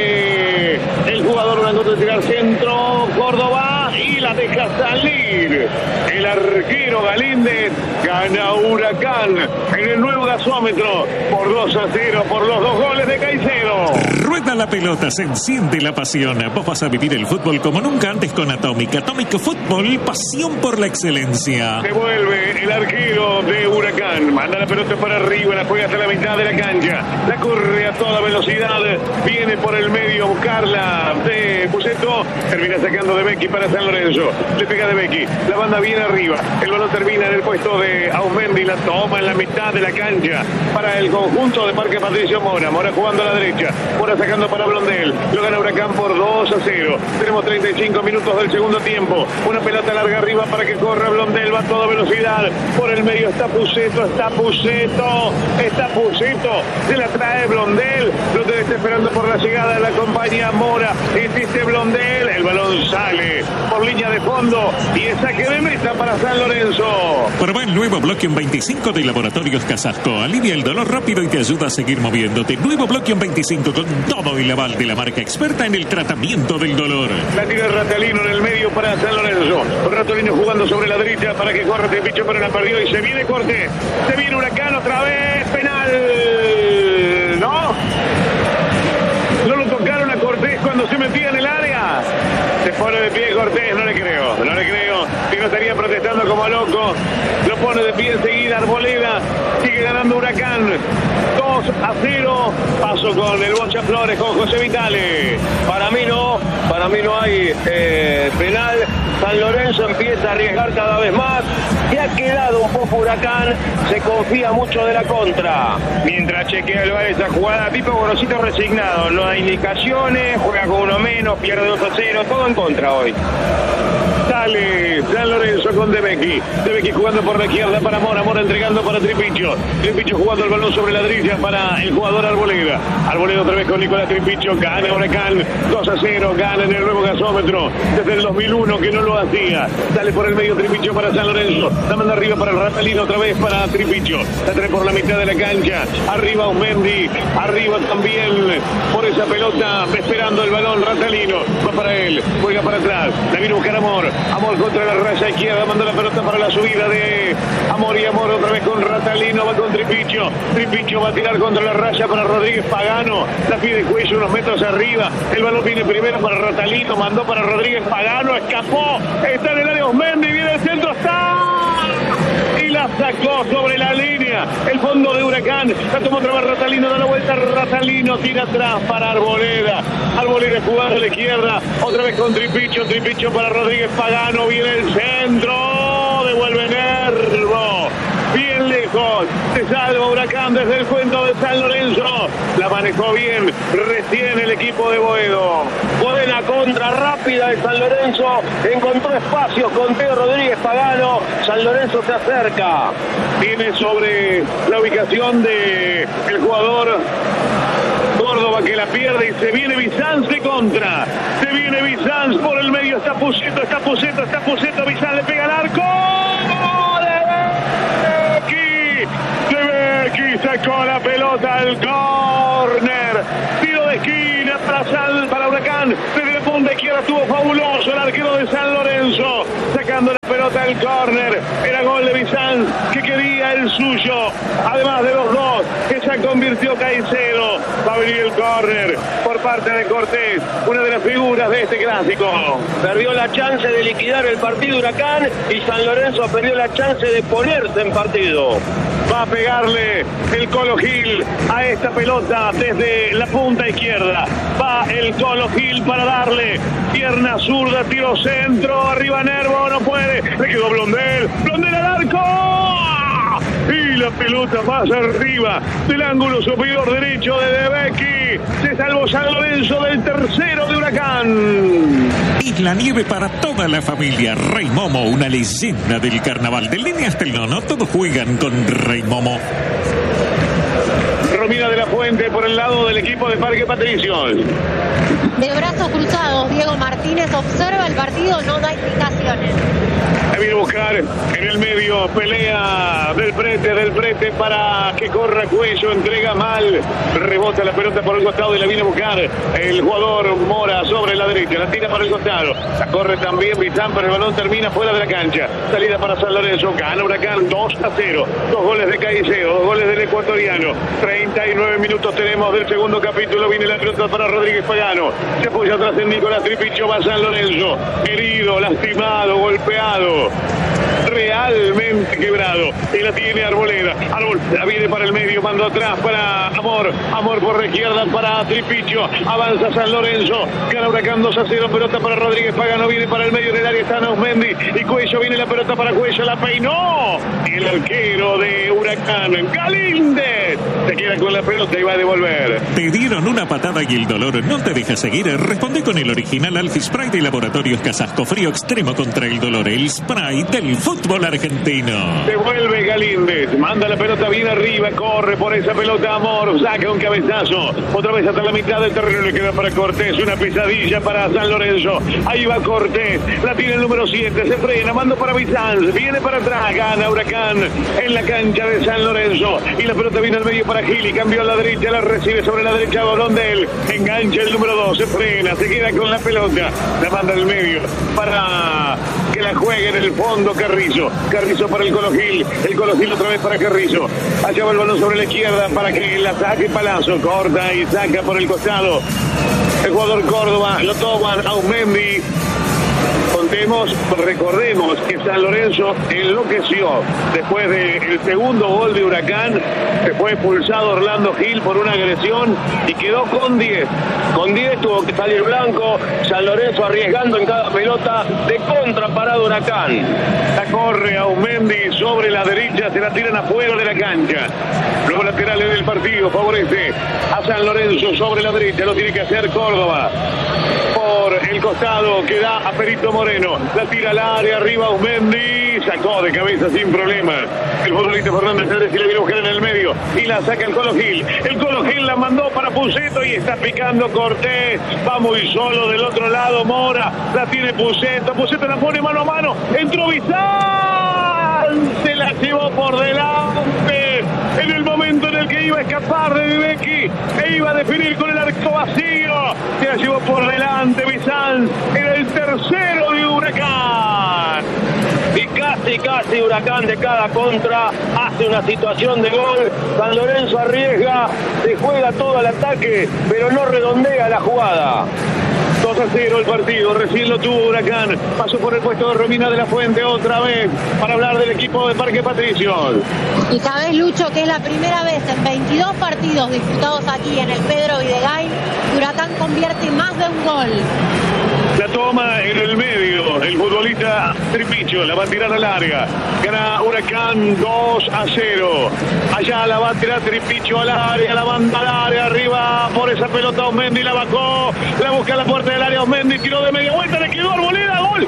S7: de el jugador Blanco de tirar centro. Córdoba y la deja salir. El arquero Galíndez. Gana Huracán en el nuevo gasómetro por dos a cero por los dos goles de Caicedo.
S5: Rueda la pelota, se enciende la pasión. Vos vas a vivir el fútbol como nunca antes con Atómica. Atómica Fútbol, pasión por la excelencia.
S7: Se vuelve el arquero de Huracán. Manda la pelota para arriba, la juega hasta la mitad de la cancha. La corre a toda velocidad. Viene por el medio a buscarla de Puceto. Termina sacando De Becchi para San Lorenzo. Le pega De Becchi. La banda viene arriba. El balón termina en el puesto de Ausmendi. La toma en la mitad de la cancha para el conjunto de Parque Patricio Mora. Mora jugando a la derecha. Mora sacando para Blondel. Lo gana Huracán por dos a cero. Tenemos treinta y cinco minutos del segundo tiempo. Una pelota larga arriba para que corra Blondel. Va a toda velocidad. Por el medio está Puceto. Está Puceto. Está Puceto. Se la trae Blondel. Blondel está esperando por la llegada de la compañía Mora. Insiste Blondel. El balón sale por línea de fondo. Y es saque de meta para San Lorenzo.
S5: Probá el nuevo Bloquion veinticinco de Laboratorios Casasco. Alivia el dolor rápido y te ayuda a seguir moviéndote. Nuevo Bloquion veinticinco con todo el aval de la marca experta en el tratamiento del dolor.
S7: La tira Ratalino en el medio para San Lorenzo. Ratalino jugando sobre la derecha para que corra Tripicho, pero la perdió y se viene Cortés. Se viene Huracán otra vez. Penal. ¿No? ¿No lo tocaron a Cortés cuando se metía en el área? Se pone de pie Cortés, no le creo, no le creo. Si no estaría protestando como loco. Lo pone de pie enseguida Arboleda. Sigue ganando Huracán. dos a cero. Paso con el Bocha Flores, con José Vitale.
S8: Para mí no, para mí no hay eh, penal. San Lorenzo empieza a arriesgar cada vez más. Se ha quedado un poco Huracán. Se confía mucho de la contra.
S2: Mientras chequea el bar esa jugada, Pipo Gorosito resignado. No hay indicaciones, juega con uno menos, pierde dos a cero. Todo en contra hoy.
S7: Sale San Lorenzo con De Becchi. De Becchi jugando por la izquierda para Mora. Mora entregando para Tripicho. Tripicho jugando el balón sobre la derecha para el jugador Arboleda. Arboleda otra vez con Nicolás Tripicho. Gana Huracán dos a cero. Gana en el nuevo gasómetro. Desde el dos mil uno que no lo hacía. Sale por el medio Tripicho para San Lorenzo. La manda arriba para el Ratalino otra vez para Tripicho. La trae por la mitad de la cancha. Arriba Ausmendi. Arriba también por esa pelota. Esperando el balón Ratalino. Va para él. Juega para atrás. La viene a buscar Amor. Amor contra la raya izquierda, manda la pelota para la subida de Amor y Amor otra vez con Ratalino, va con Tripicho. Tripicho va a tirar contra la raya para Rodríguez Pagano, la pide cuello unos metros arriba, el balón viene primero para Ratalino, mandó para Rodríguez Pagano, escapó, está en el área Ausmendi, viene el centro, está... Huracán. La toma otra vez Ratalino, da la vuelta. Ratalino tira atrás para Arboleda. Arboleda jugando a la izquierda. Otra vez con Tripicho. Tripicho para Rodríguez Pagano. Viene el centro. Devuelve Nervo. Bien lejos, se salva Huracán desde el cuento de San Lorenzo. La manejó bien, recién el equipo de Boedo.
S8: Buena contra rápida de San Lorenzo. Encontró espacios con Teo Rodríguez Pagano. San Lorenzo se acerca.
S7: Tiene sobre la ubicación de el jugador Córdoba que la pierde y se viene Bizanz de contra. Se viene Bizanz por el medio. Está Puceto, está Puceto, está Puceto. Bizanz le pega al arco. Aquí sacó la pelota al córner. Tiro de esquina para, Sal, para Huracán. Desde la punta izquierda estuvo fabuloso el arquero de San Lorenzo. Sacando la pelota al córner. Era gol de Bizanz que quería el suyo. Además de los dos que se convirtió Caicedo. Va a venir el córner por parte de Cortés. Una de las figuras de este clásico.
S8: Perdió la chance de liquidar el partido Huracán y San Lorenzo perdió la chance de ponerse en partido.
S7: Va a pegarle el Colo Gil a esta pelota desde la punta izquierda. Va el Colo Gil para darle. Pierna zurda, tiro centro. Arriba Nervo, no puede. Le quedó Blondel. Blondel al arco. Y la pelota más arriba del ángulo superior derecho de De Becchi. Se salvó San Lorenzo del tercero de Huracán.
S5: Isla Nieve para toda la familia. Rey Momo, una leyenda del carnaval. Del nene hasta el nono, todos juegan con Rey Momo.
S7: Romina de la Fuente por el lado del equipo de Parque Patricios.
S4: De brazos cruzados, Diego Martínez observa el partido, no da indicaciones.
S7: La viene a buscar en el medio, pelea del Prete, del Prete para que corra Cuello, entrega mal, rebota la pelota por el costado y la viene a buscar el jugador Mora sobre la derecha, la tira para el costado, la corre también Bizán, pero el balón termina fuera de la cancha, salida para San Lorenzo, gana Huracán dos a cero, dos goles de Caicedo, dos goles del ecuatoriano, treinta y nueve minutos tenemos del segundo capítulo, viene la pelota para Rodríguez Pagano, se apoya atrás en Nicolás Tripicho, va San Lorenzo, herido, lastimado, golpeado, realmente quebrado, y la tiene Arboleda. Arboleda viene para el medio, mando atrás para Amor, Amor por la izquierda para Tripicho, avanza San Lorenzo, gana Huracán dos a cero, pelota para Rodríguez Pagano, viene para el medio del área, está Nausmendi y Cuello, viene la pelota para Cuello, la peinó, y el arquero de Huracán, Galíndez, se queda con la pelota y va a devolver.
S5: Te dieron una patada y el dolor no te deja seguir. Responde con el original Alfi Spray de Laboratorios Casasco, frío extremo contra el dolor, el spray del fútbol argentino.
S7: Devuelve Galíndez, manda la pelota bien arriba, corre por esa pelota Amor, saca un cabezazo, otra vez hasta la mitad del terreno, le queda para Cortés, una pesadilla para San Lorenzo, ahí va Cortés, la tiene el número siete, se frena, mando para Bizanz, viene para atrás, gana Huracán en la cancha de San Lorenzo, y la pelota viene al medio para Gili, cambió a la derecha, la recibe sobre la derecha Blondel, engancha el número dos, se frena, se queda con la pelota, la manda al medio para que la juegue en el fondo Carrizo, Carrizo para el Colo Gil, el Colo Gil otra vez para Carrizo, allá va el balón sobre la izquierda para que la saque Palazzo, corta y saca por el costado el jugador Córdoba, lo toman Aumendi. Contemos, recordemos que San Lorenzo enloqueció después del segundo gol de Huracán, se fue expulsado Orlando Gil por una agresión y quedó con diez.
S8: Con diez tuvo que salir blanco, San Lorenzo arriesgando en cada pelota, de contra parado Huracán.
S7: La corre Aumendi sobre la derecha, se la tiran afuera de la cancha. Luego laterales del partido, favorece a San Lorenzo sobre la derecha, lo tiene que hacer Córdoba. Por el costado que da a Perito Moreno, la tira al área, arriba Aumendi, sacó de cabeza sin problema el futbolista Fernández Cedrés y la viene a buscar en el medio y la saca el Colo Gil, el Colo Gil la mandó para Puceto y está picando Cortés, va muy solo del otro lado Mora, la tiene Puceto, Puceto la pone mano a mano, entró Bizán, se la llevó por delante en el momento en el que iba a escapar de De Becchi e iba a definir con el arco vacío, se la llevó por delante Bizán, era el tercero de Huracán.
S8: Y casi, casi Huracán de cada contra hace una situación de gol. San Lorenzo arriesga, se juega todo al ataque, pero no redondea la jugada.
S7: dos a cero el partido, recién lo tuvo Huracán. Pasó por el puesto de Romina de la Fuente otra vez para hablar del equipo de Parque Patricios.
S4: Y sabés, Lucho, que es la primera vez en veintidós partidos disputados aquí en el Pedro Videgain que Huracán convierte más de un gol.
S7: La toma en el medio, el futbolista Tripicho, la va a tirar a larga. Gana Huracán dos a cero. Allá la va a tirar Tripicho al área, la manda al área, arriba por esa pelota Osmendi, la bajó, la busca a la puerta del área Osmendi, tiró de media vuelta, le quedó Arboleda, gol.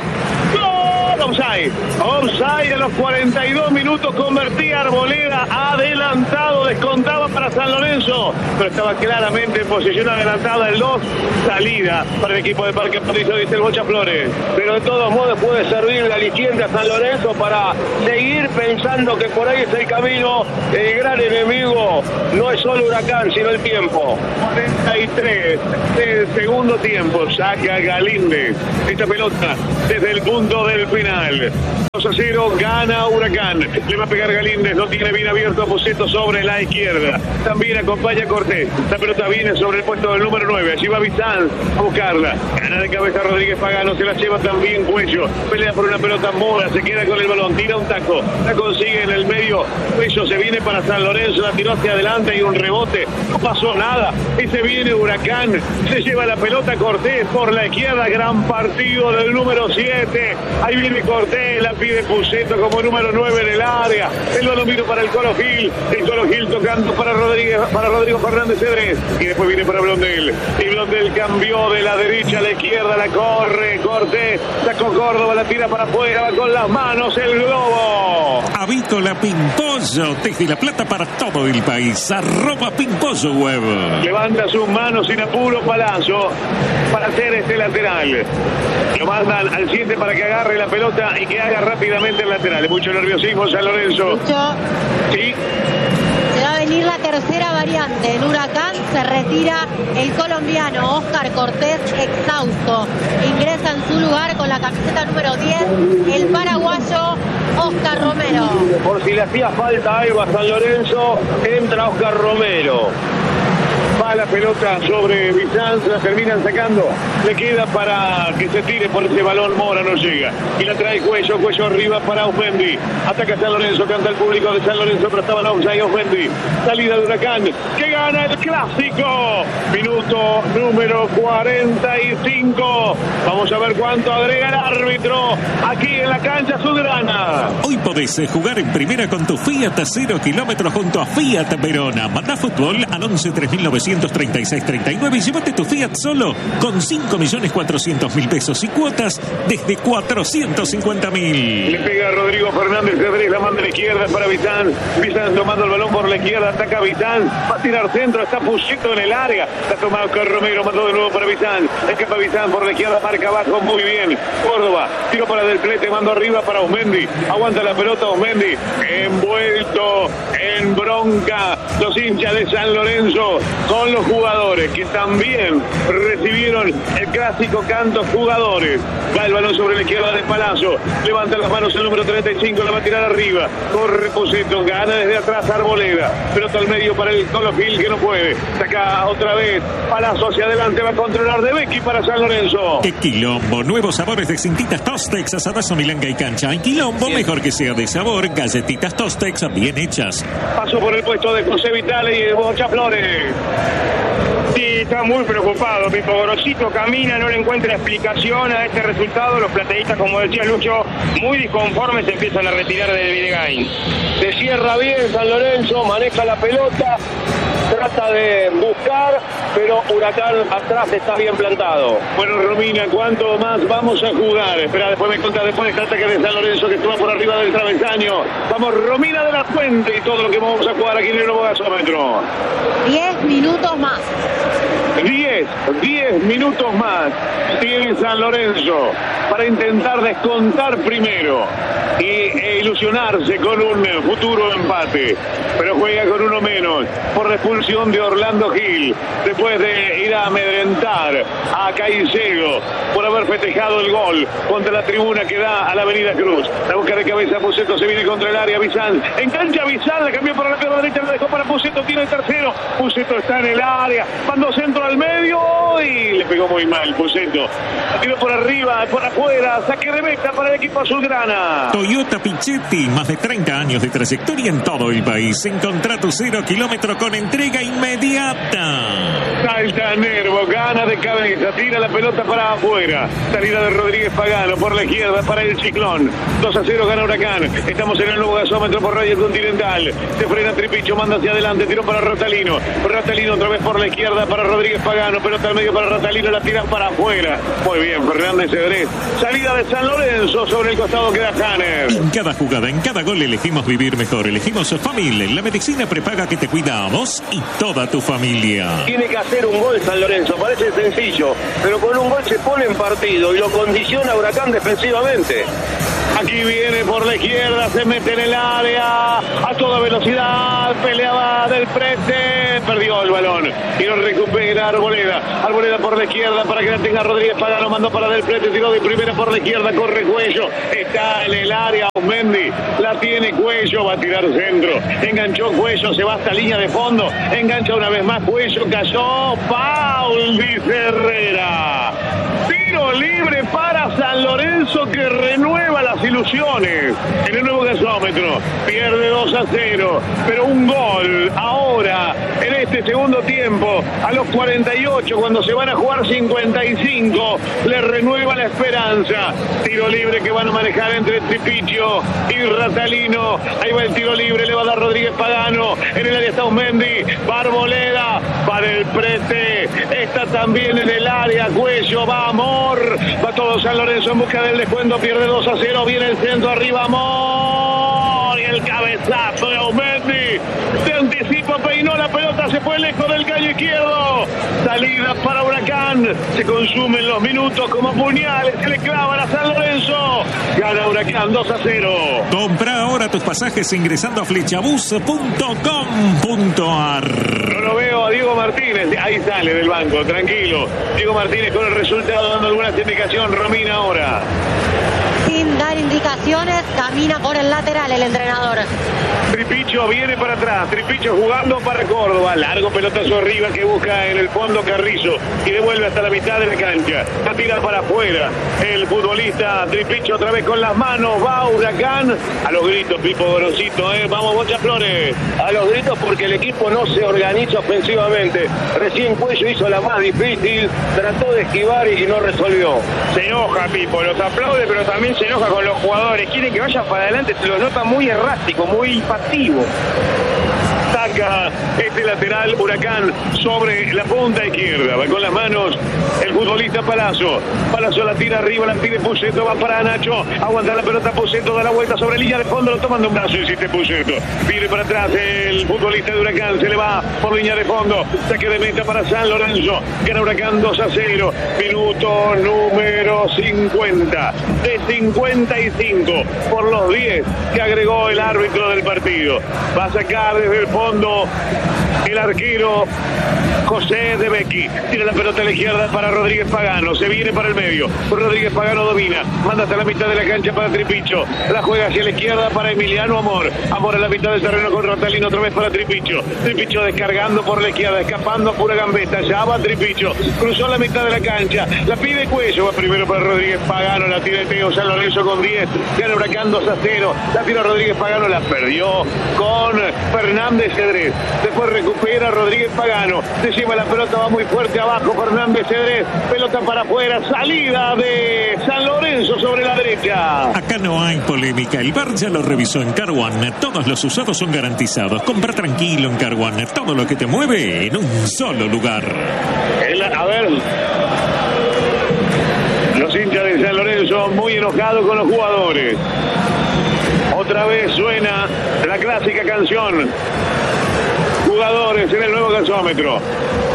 S7: ¡Gol! Offside. Offside a los cuarenta y dos minutos, convertía Arboleda, adelantado, descontaba para San Lorenzo, pero estaba claramente en posición adelantada el dos, salida para el equipo de Parque Patricios, dice el Bocha Flores.
S8: Pero de todos modos puede servir de aliciente a San Lorenzo para seguir pensando que por ahí es el camino. El gran enemigo no es solo Huracán, sino el tiempo.
S7: cuarenta y tres del segundo tiempo, saca Galíndez esta pelota desde el punto del final. dos a cero, gana Huracán. Le va a pegar Galíndez, lo tiene bien abierto a Poceto sobre la izquierda. También acompaña Cortés. La pelota viene sobre el puesto del número nueve. Allí va Bizán a buscarla. Gana de cabeza Rodríguez Pagano, se la lleva también Cuello. Pelea por una pelota Mora, se queda con el balón, tira un taco, la consigue en el medio. Cuello se viene para San Lorenzo, la tiró hacia adelante y un rebote. No pasó nada. Y se viene Huracán. Se lleva la pelota Cortés por la izquierda. Gran partido del número siete. Ahí viene Cortés, la pide Puceto como número nueve en el área. El balón vino para el Colo Gil. El Colo Gil tocando para Rodríguez, para Rodrigo Fernández Cedrés. Y después viene para Blondel. Y Blondel cambió de la derecha a la izquierda, la corre Cortés. Sacó Córdoba, la tira para afuera, va con las manos el globo.
S5: Avícola Pimpollo, desde La Plata para todo el país. Arroba Pimpollo Web.
S7: Levanta sus manos sin apuro Palazzo para hacer este lateral. Lo mandan al siete para que agarre la pelota y que haga rápidamente el lateral. Mucho nerviosismo San Lorenzo.
S4: Lucho.
S7: Sí.
S4: Se va a venir la tercera variante. En Huracán se retira el colombiano Oscar Cortés, exhausto. Ingresa en su lugar con la camiseta número diez el paraguayo Oscar Romero.
S8: Por si le hacía falta algo a San Lorenzo, entra Oscar Romero.
S7: Va la pelota sobre Bizanz, la terminan sacando. Le queda para que se tire por ese balón. Mora no llega. Y la trae Cuello. Cuello arriba para Osmendi. Ataca San Lorenzo. Canta el público de San Lorenzo. Pero estaba en offside Osmendi. Salida de Huracán. Que gana el clásico. Minuto número cuarenta y cinco. Vamos a ver cuánto agrega el árbitro aquí en la cancha azulgrana.
S5: Hoy podés jugar en primera con tu Fiat a cero kilómetros junto a Fiat Verona. Manda fútbol al once tres mil novecientos treinta y seis treinta y nueve y llévate tu Fiat solo con cinco millones cuatrocientos mil pesos y cuotas desde cuatrocientos cincuenta mil.
S7: Le pega Rodrigo Fernández Cedrés, la manda a la izquierda para Bizán. Bizán tomando el balón por la izquierda, ataca Bizán, va a tirar centro, está Pucito en el área. La toma Oscar Romero, mandó de nuevo para Bizán. Escapa Bizán por la izquierda, marca abajo, muy bien. Córdoba, tiro para Del Plete, mando arriba para Osmendi. Aguanta la pelota Osmendi, envuelto en bronca los hinchas de San Lorenzo. Son los jugadores que también recibieron el clásico canto jugadores. Va el balón sobre la izquierda de Palazzo. Levanta las manos el número treinta y cinco, la va a tirar arriba. Corre Poceto, gana desde atrás Arboleda. Pelota al medio para el Colo Gil que no puede. Saca otra vez. Palazzo hacia adelante, va a controlar de Becky para San Lorenzo.
S5: ¡Qué quilombo! Nuevos sabores de cintitas Tostex, asadazo, milanga y cancha. En quilombo, sí. Mejor que sea de sabor. Galletitas Tostex bien hechas.
S7: Pasó por el puesto de José Vitale y de Bocha Flores.
S2: Sí, está muy preocupado. Pipo Gorosito camina, no le encuentra explicación a este resultado. Los plateístas, como decía Lucho, muy disconformes, se empiezan a retirar del Videgain.
S8: Se cierra bien San Lorenzo, maneja la pelota, trata de buscar, pero Huracán atrás está bien plantado.
S7: Bueno, Romina, ¿cuánto más vamos a jugar? Espera, después me cuenta después de este ataque de San Lorenzo que estuvo por arriba del travesaño. Vamos, Romina de la Fuente y todo lo que vamos a jugar aquí en el nuevo gasómetro.
S4: Diez minutos más.
S7: Diez, diez minutos más tiene San Lorenzo para para intentar descontar primero y e ilusionarse con un futuro empate, pero juega con uno menos por la expulsión de Orlando Gil, después de ir a amedrentar a Caicedo por haber festejado el gol contra la tribuna que da a la Avenida Cruz. La busca de cabeza Puceto, se viene contra el área, Bizán, engancha Bizán, la cambió por la pierna derecha, la dejó para Puceto, tiene el tercero, Puceto está en el área, mandó centro al medio y le pegó muy mal Puceto, tiró por arriba, por afuera, saque de meta para el equipo azulgrana.
S5: Toyota Pichetti, más de treinta años de trayectoria en todo el país. Encontrá tu cero kilómetro con entrega inmediata.
S7: Salta Nervo, gana de cabeza, tira la pelota para afuera. Salida de Rodríguez Pagano por la izquierda para el Ciclón. dos a cero gana Huracán. Estamos en el nuevo gasómetro por Radio Continental. Se frena Tripicho, manda hacia adelante, tiró para Ratalino. Ratalino otra vez por la izquierda para Rodríguez Pagano. Pelota al medio para Ratalino, la tiran para afuera. Muy bien, Fernández Cedrés. Salida de San Lorenzo, sobre el costado queda Hanner.
S5: En cada jugada, en cada gol elegimos vivir mejor. Elegimos Famil, la medicina prepaga que te cuida a vos y toda tu familia.
S8: Tiene que hacer un gol San Lorenzo, parece sencillo, pero con un gol se pone en partido y lo condiciona Huracán defensivamente.
S7: Aquí viene por la izquierda, se mete en el área, a toda velocidad, peleaba del Prete, perdió el balón y lo recupera Arboleda. Arboleda por la izquierda para que la tenga Rodríguez Pagano, mandó para del Prete, tiró de primera por la izquierda, corre Cuello, está en el área, Mendy, la tiene Cuello, va a tirar centro, enganchó Cuello, se va hasta línea de fondo, engancha una vez más Cuello, cayó, foul, dice Herrera. Tiro libre para San Lorenzo que renueva las ilusiones en el nuevo gasómetro. Pierde dos a cero, pero un gol ahora en este segundo tiempo a los cuarenta y ocho cuando se van a jugar cincuenta y cinco le renueva la esperanza. Tiro libre que van a manejar entre Tripicho y Ratalino. Ahí va el tiro libre, le va a dar Rodríguez Pagano. En el área está Umendi, Arboleda para el Prete. Está también en el área Cuello, va Amor. Va todo San Lorenzo en busca del descuento, pierde dos a cero, viene el centro arriba Amor y el cabezazo de Aumendi. De anticipo peinó la pelota, se fue lejos del caño izquierdo. Salida para Huracán, se consumen los minutos como puñales, se le clavan a San Lorenzo. Gana Huracán dos a cero.
S5: Compra ahora tus pasajes ingresando a flechabus punto com punto ar.
S7: No lo veo a Diego Martínez, ahí sale del banco, tranquilo. Diego Martínez con el resultado dando alguna indicación. Romina ahora.
S4: Sin dar indicaciones, camina por el lateral el entrenador.
S7: Tripicho viene para atrás, Tripicho jugando para Córdoba, largo pelotazo arriba que busca en el fondo Carrizo y devuelve hasta la mitad de la cancha, la tira para afuera el futbolista Tripicho otra vez con las manos, va Huracán, a los gritos Pipo Gorosito, eh. Vamos Bocha Flores.
S8: A los gritos porque el equipo no se organiza ofensivamente, recién Cuello hizo la más difícil, trató de esquivar y no resolvió.
S2: Se enoja Pipo, los aplaude pero también se enoja con los jugadores, quiere que vayan para adelante, se lo nota muy errático, muy pasivo.
S7: Saca este lateral Huracán sobre la punta izquierda, va con las manos el futbolista Palazzo. Palazzo la tira arriba, la tira Puceto, va para Nacho, aguanta la pelota Puceto, da la vuelta sobre línea de fondo, lo toman de un brazo y hiciste Puceto. Viene para atrás el futbolista de Huracán, se le va por línea de fondo, saque de meta para San Lorenzo, gana Huracán dos a cero, minuto número cincuenta, de cincuenta y cinco por los diez que agregó el árbitro del partido. Va a sacar desde el fondo el arquero José de Becchi, tira la pelota a la izquierda para Rodríguez Pagano, se viene para el medio, Rodríguez Pagano domina, manda hasta la mitad de la cancha para Tripicho, la juega hacia la izquierda para Emiliano Amor, Amor a la mitad del terreno con Ratalino, otra vez para Tripicho, Tripicho descargando por la izquierda, escapando a pura gambeta, ya va Tripicho, cruzó la mitad de la cancha, la pide Cuello, va primero para Rodríguez Pagano, la tira Teo San Lorenzo con diez, gana Huracán dos a cero, la tira Rodríguez Pagano, la perdió con Fernández Cedrés, después recupera Rodríguez Pagano, se lleva la pelota, va muy fuerte abajo Fernández Cedrés, pelota para afuera, salida de San Lorenzo sobre la derecha.
S5: Acá no hay polémica, el V A R ya lo revisó en Car One, todos los usados son garantizados, compra tranquilo en Car One, todo lo que te mueve en un solo lugar.
S7: El, a ver, los hinchas de San Lorenzo muy enojados con los jugadores. Otra vez suena la clásica canción. Jugadores en el nuevo gasómetro.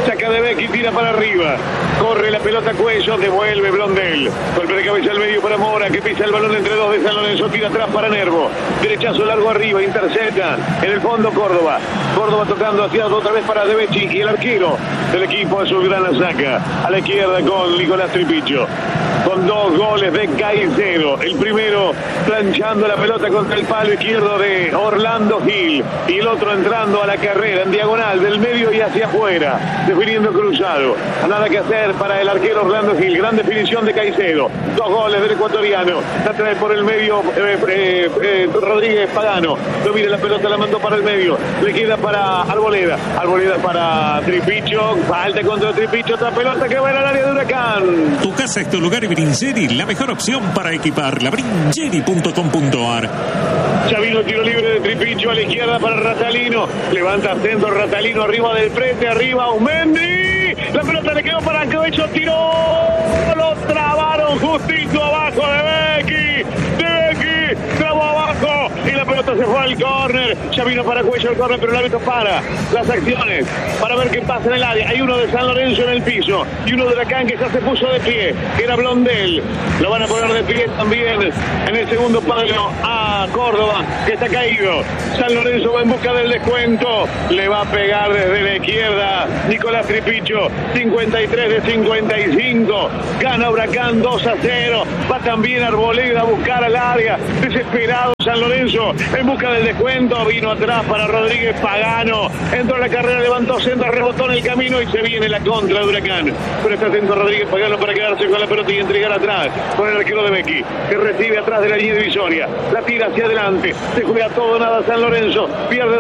S7: saca de Becky, tira para arriba, corre la pelota Cuello, devuelve Blondel, golpe de cabeza al medio para Mora, que pisa el balón entre dos de San Lorenzo, tira atrás para Nervo, derechazo largo arriba, intercepta, en el fondo Córdoba, Córdoba tocando hacia otra vez para De Becci, y el arquero del equipo azulgrana saca a la izquierda con Nicolás Tripicho, con dos goles de Caicedo, el primero planchando la pelota contra el palo izquierdo de Orlando Gil, y el otro entrando a la carrera en diagonal del medio y hacia afuera, definiendo cruzado. Nada que hacer para el arquero Orlando Gil, gran definición de Caicedo, dos goles del ecuatoriano, la trae por el medio eh, eh, eh, Rodríguez Pagano, domina la pelota, la mandó para el medio, le queda para Arboleda, Arboleda para Tripicho, falta contra Tripicho, otra pelota que va al área de Huracán.
S5: Tu casa es tu lugar y Brincheri, la mejor opción para equiparla. Brincheri punto com punto ar.
S7: Ya vino el tiro libre de Tripicho a la izquierda para Ratalino, levanta centro Ratalino arriba del frente, arriba Aumendi, la pelota le quedó para Cuello, tiró, lo trabaron justito abajo de Becky, de Becky, trabó abajo y la pelota se fue al córner, ya vino para Cuello el córner, pero el árbitro para las acciones, para ver qué pasa en el área. Hay uno de San Lorenzo en el piso y uno de Huracán que ya se puso de pie, que era Blondel, lo van a poner de pie también en el segundo palo a Córdoba, que está caído. San Lorenzo va en busca del descuento, le va a pegar desde la izquierda Nicolás Tripicho, cincuenta y tres de cincuenta y cinco, gana Huracán dos a cero, va también Arboleda a buscar al área, desesperado San Lorenzo en busca del descuento, vino atrás para Rodríguez Pagano, entró a la carrera, levantó centro, rebotó en el camino y se viene la contra de Huracán, pero está atento Rodríguez Pagano para quedarse con la pelota y entregar atrás con el arquero de Becky, que recibe atrás de la línea divisoria, la tira hacia adelante, se juega todo nada San Lorenzo, pierde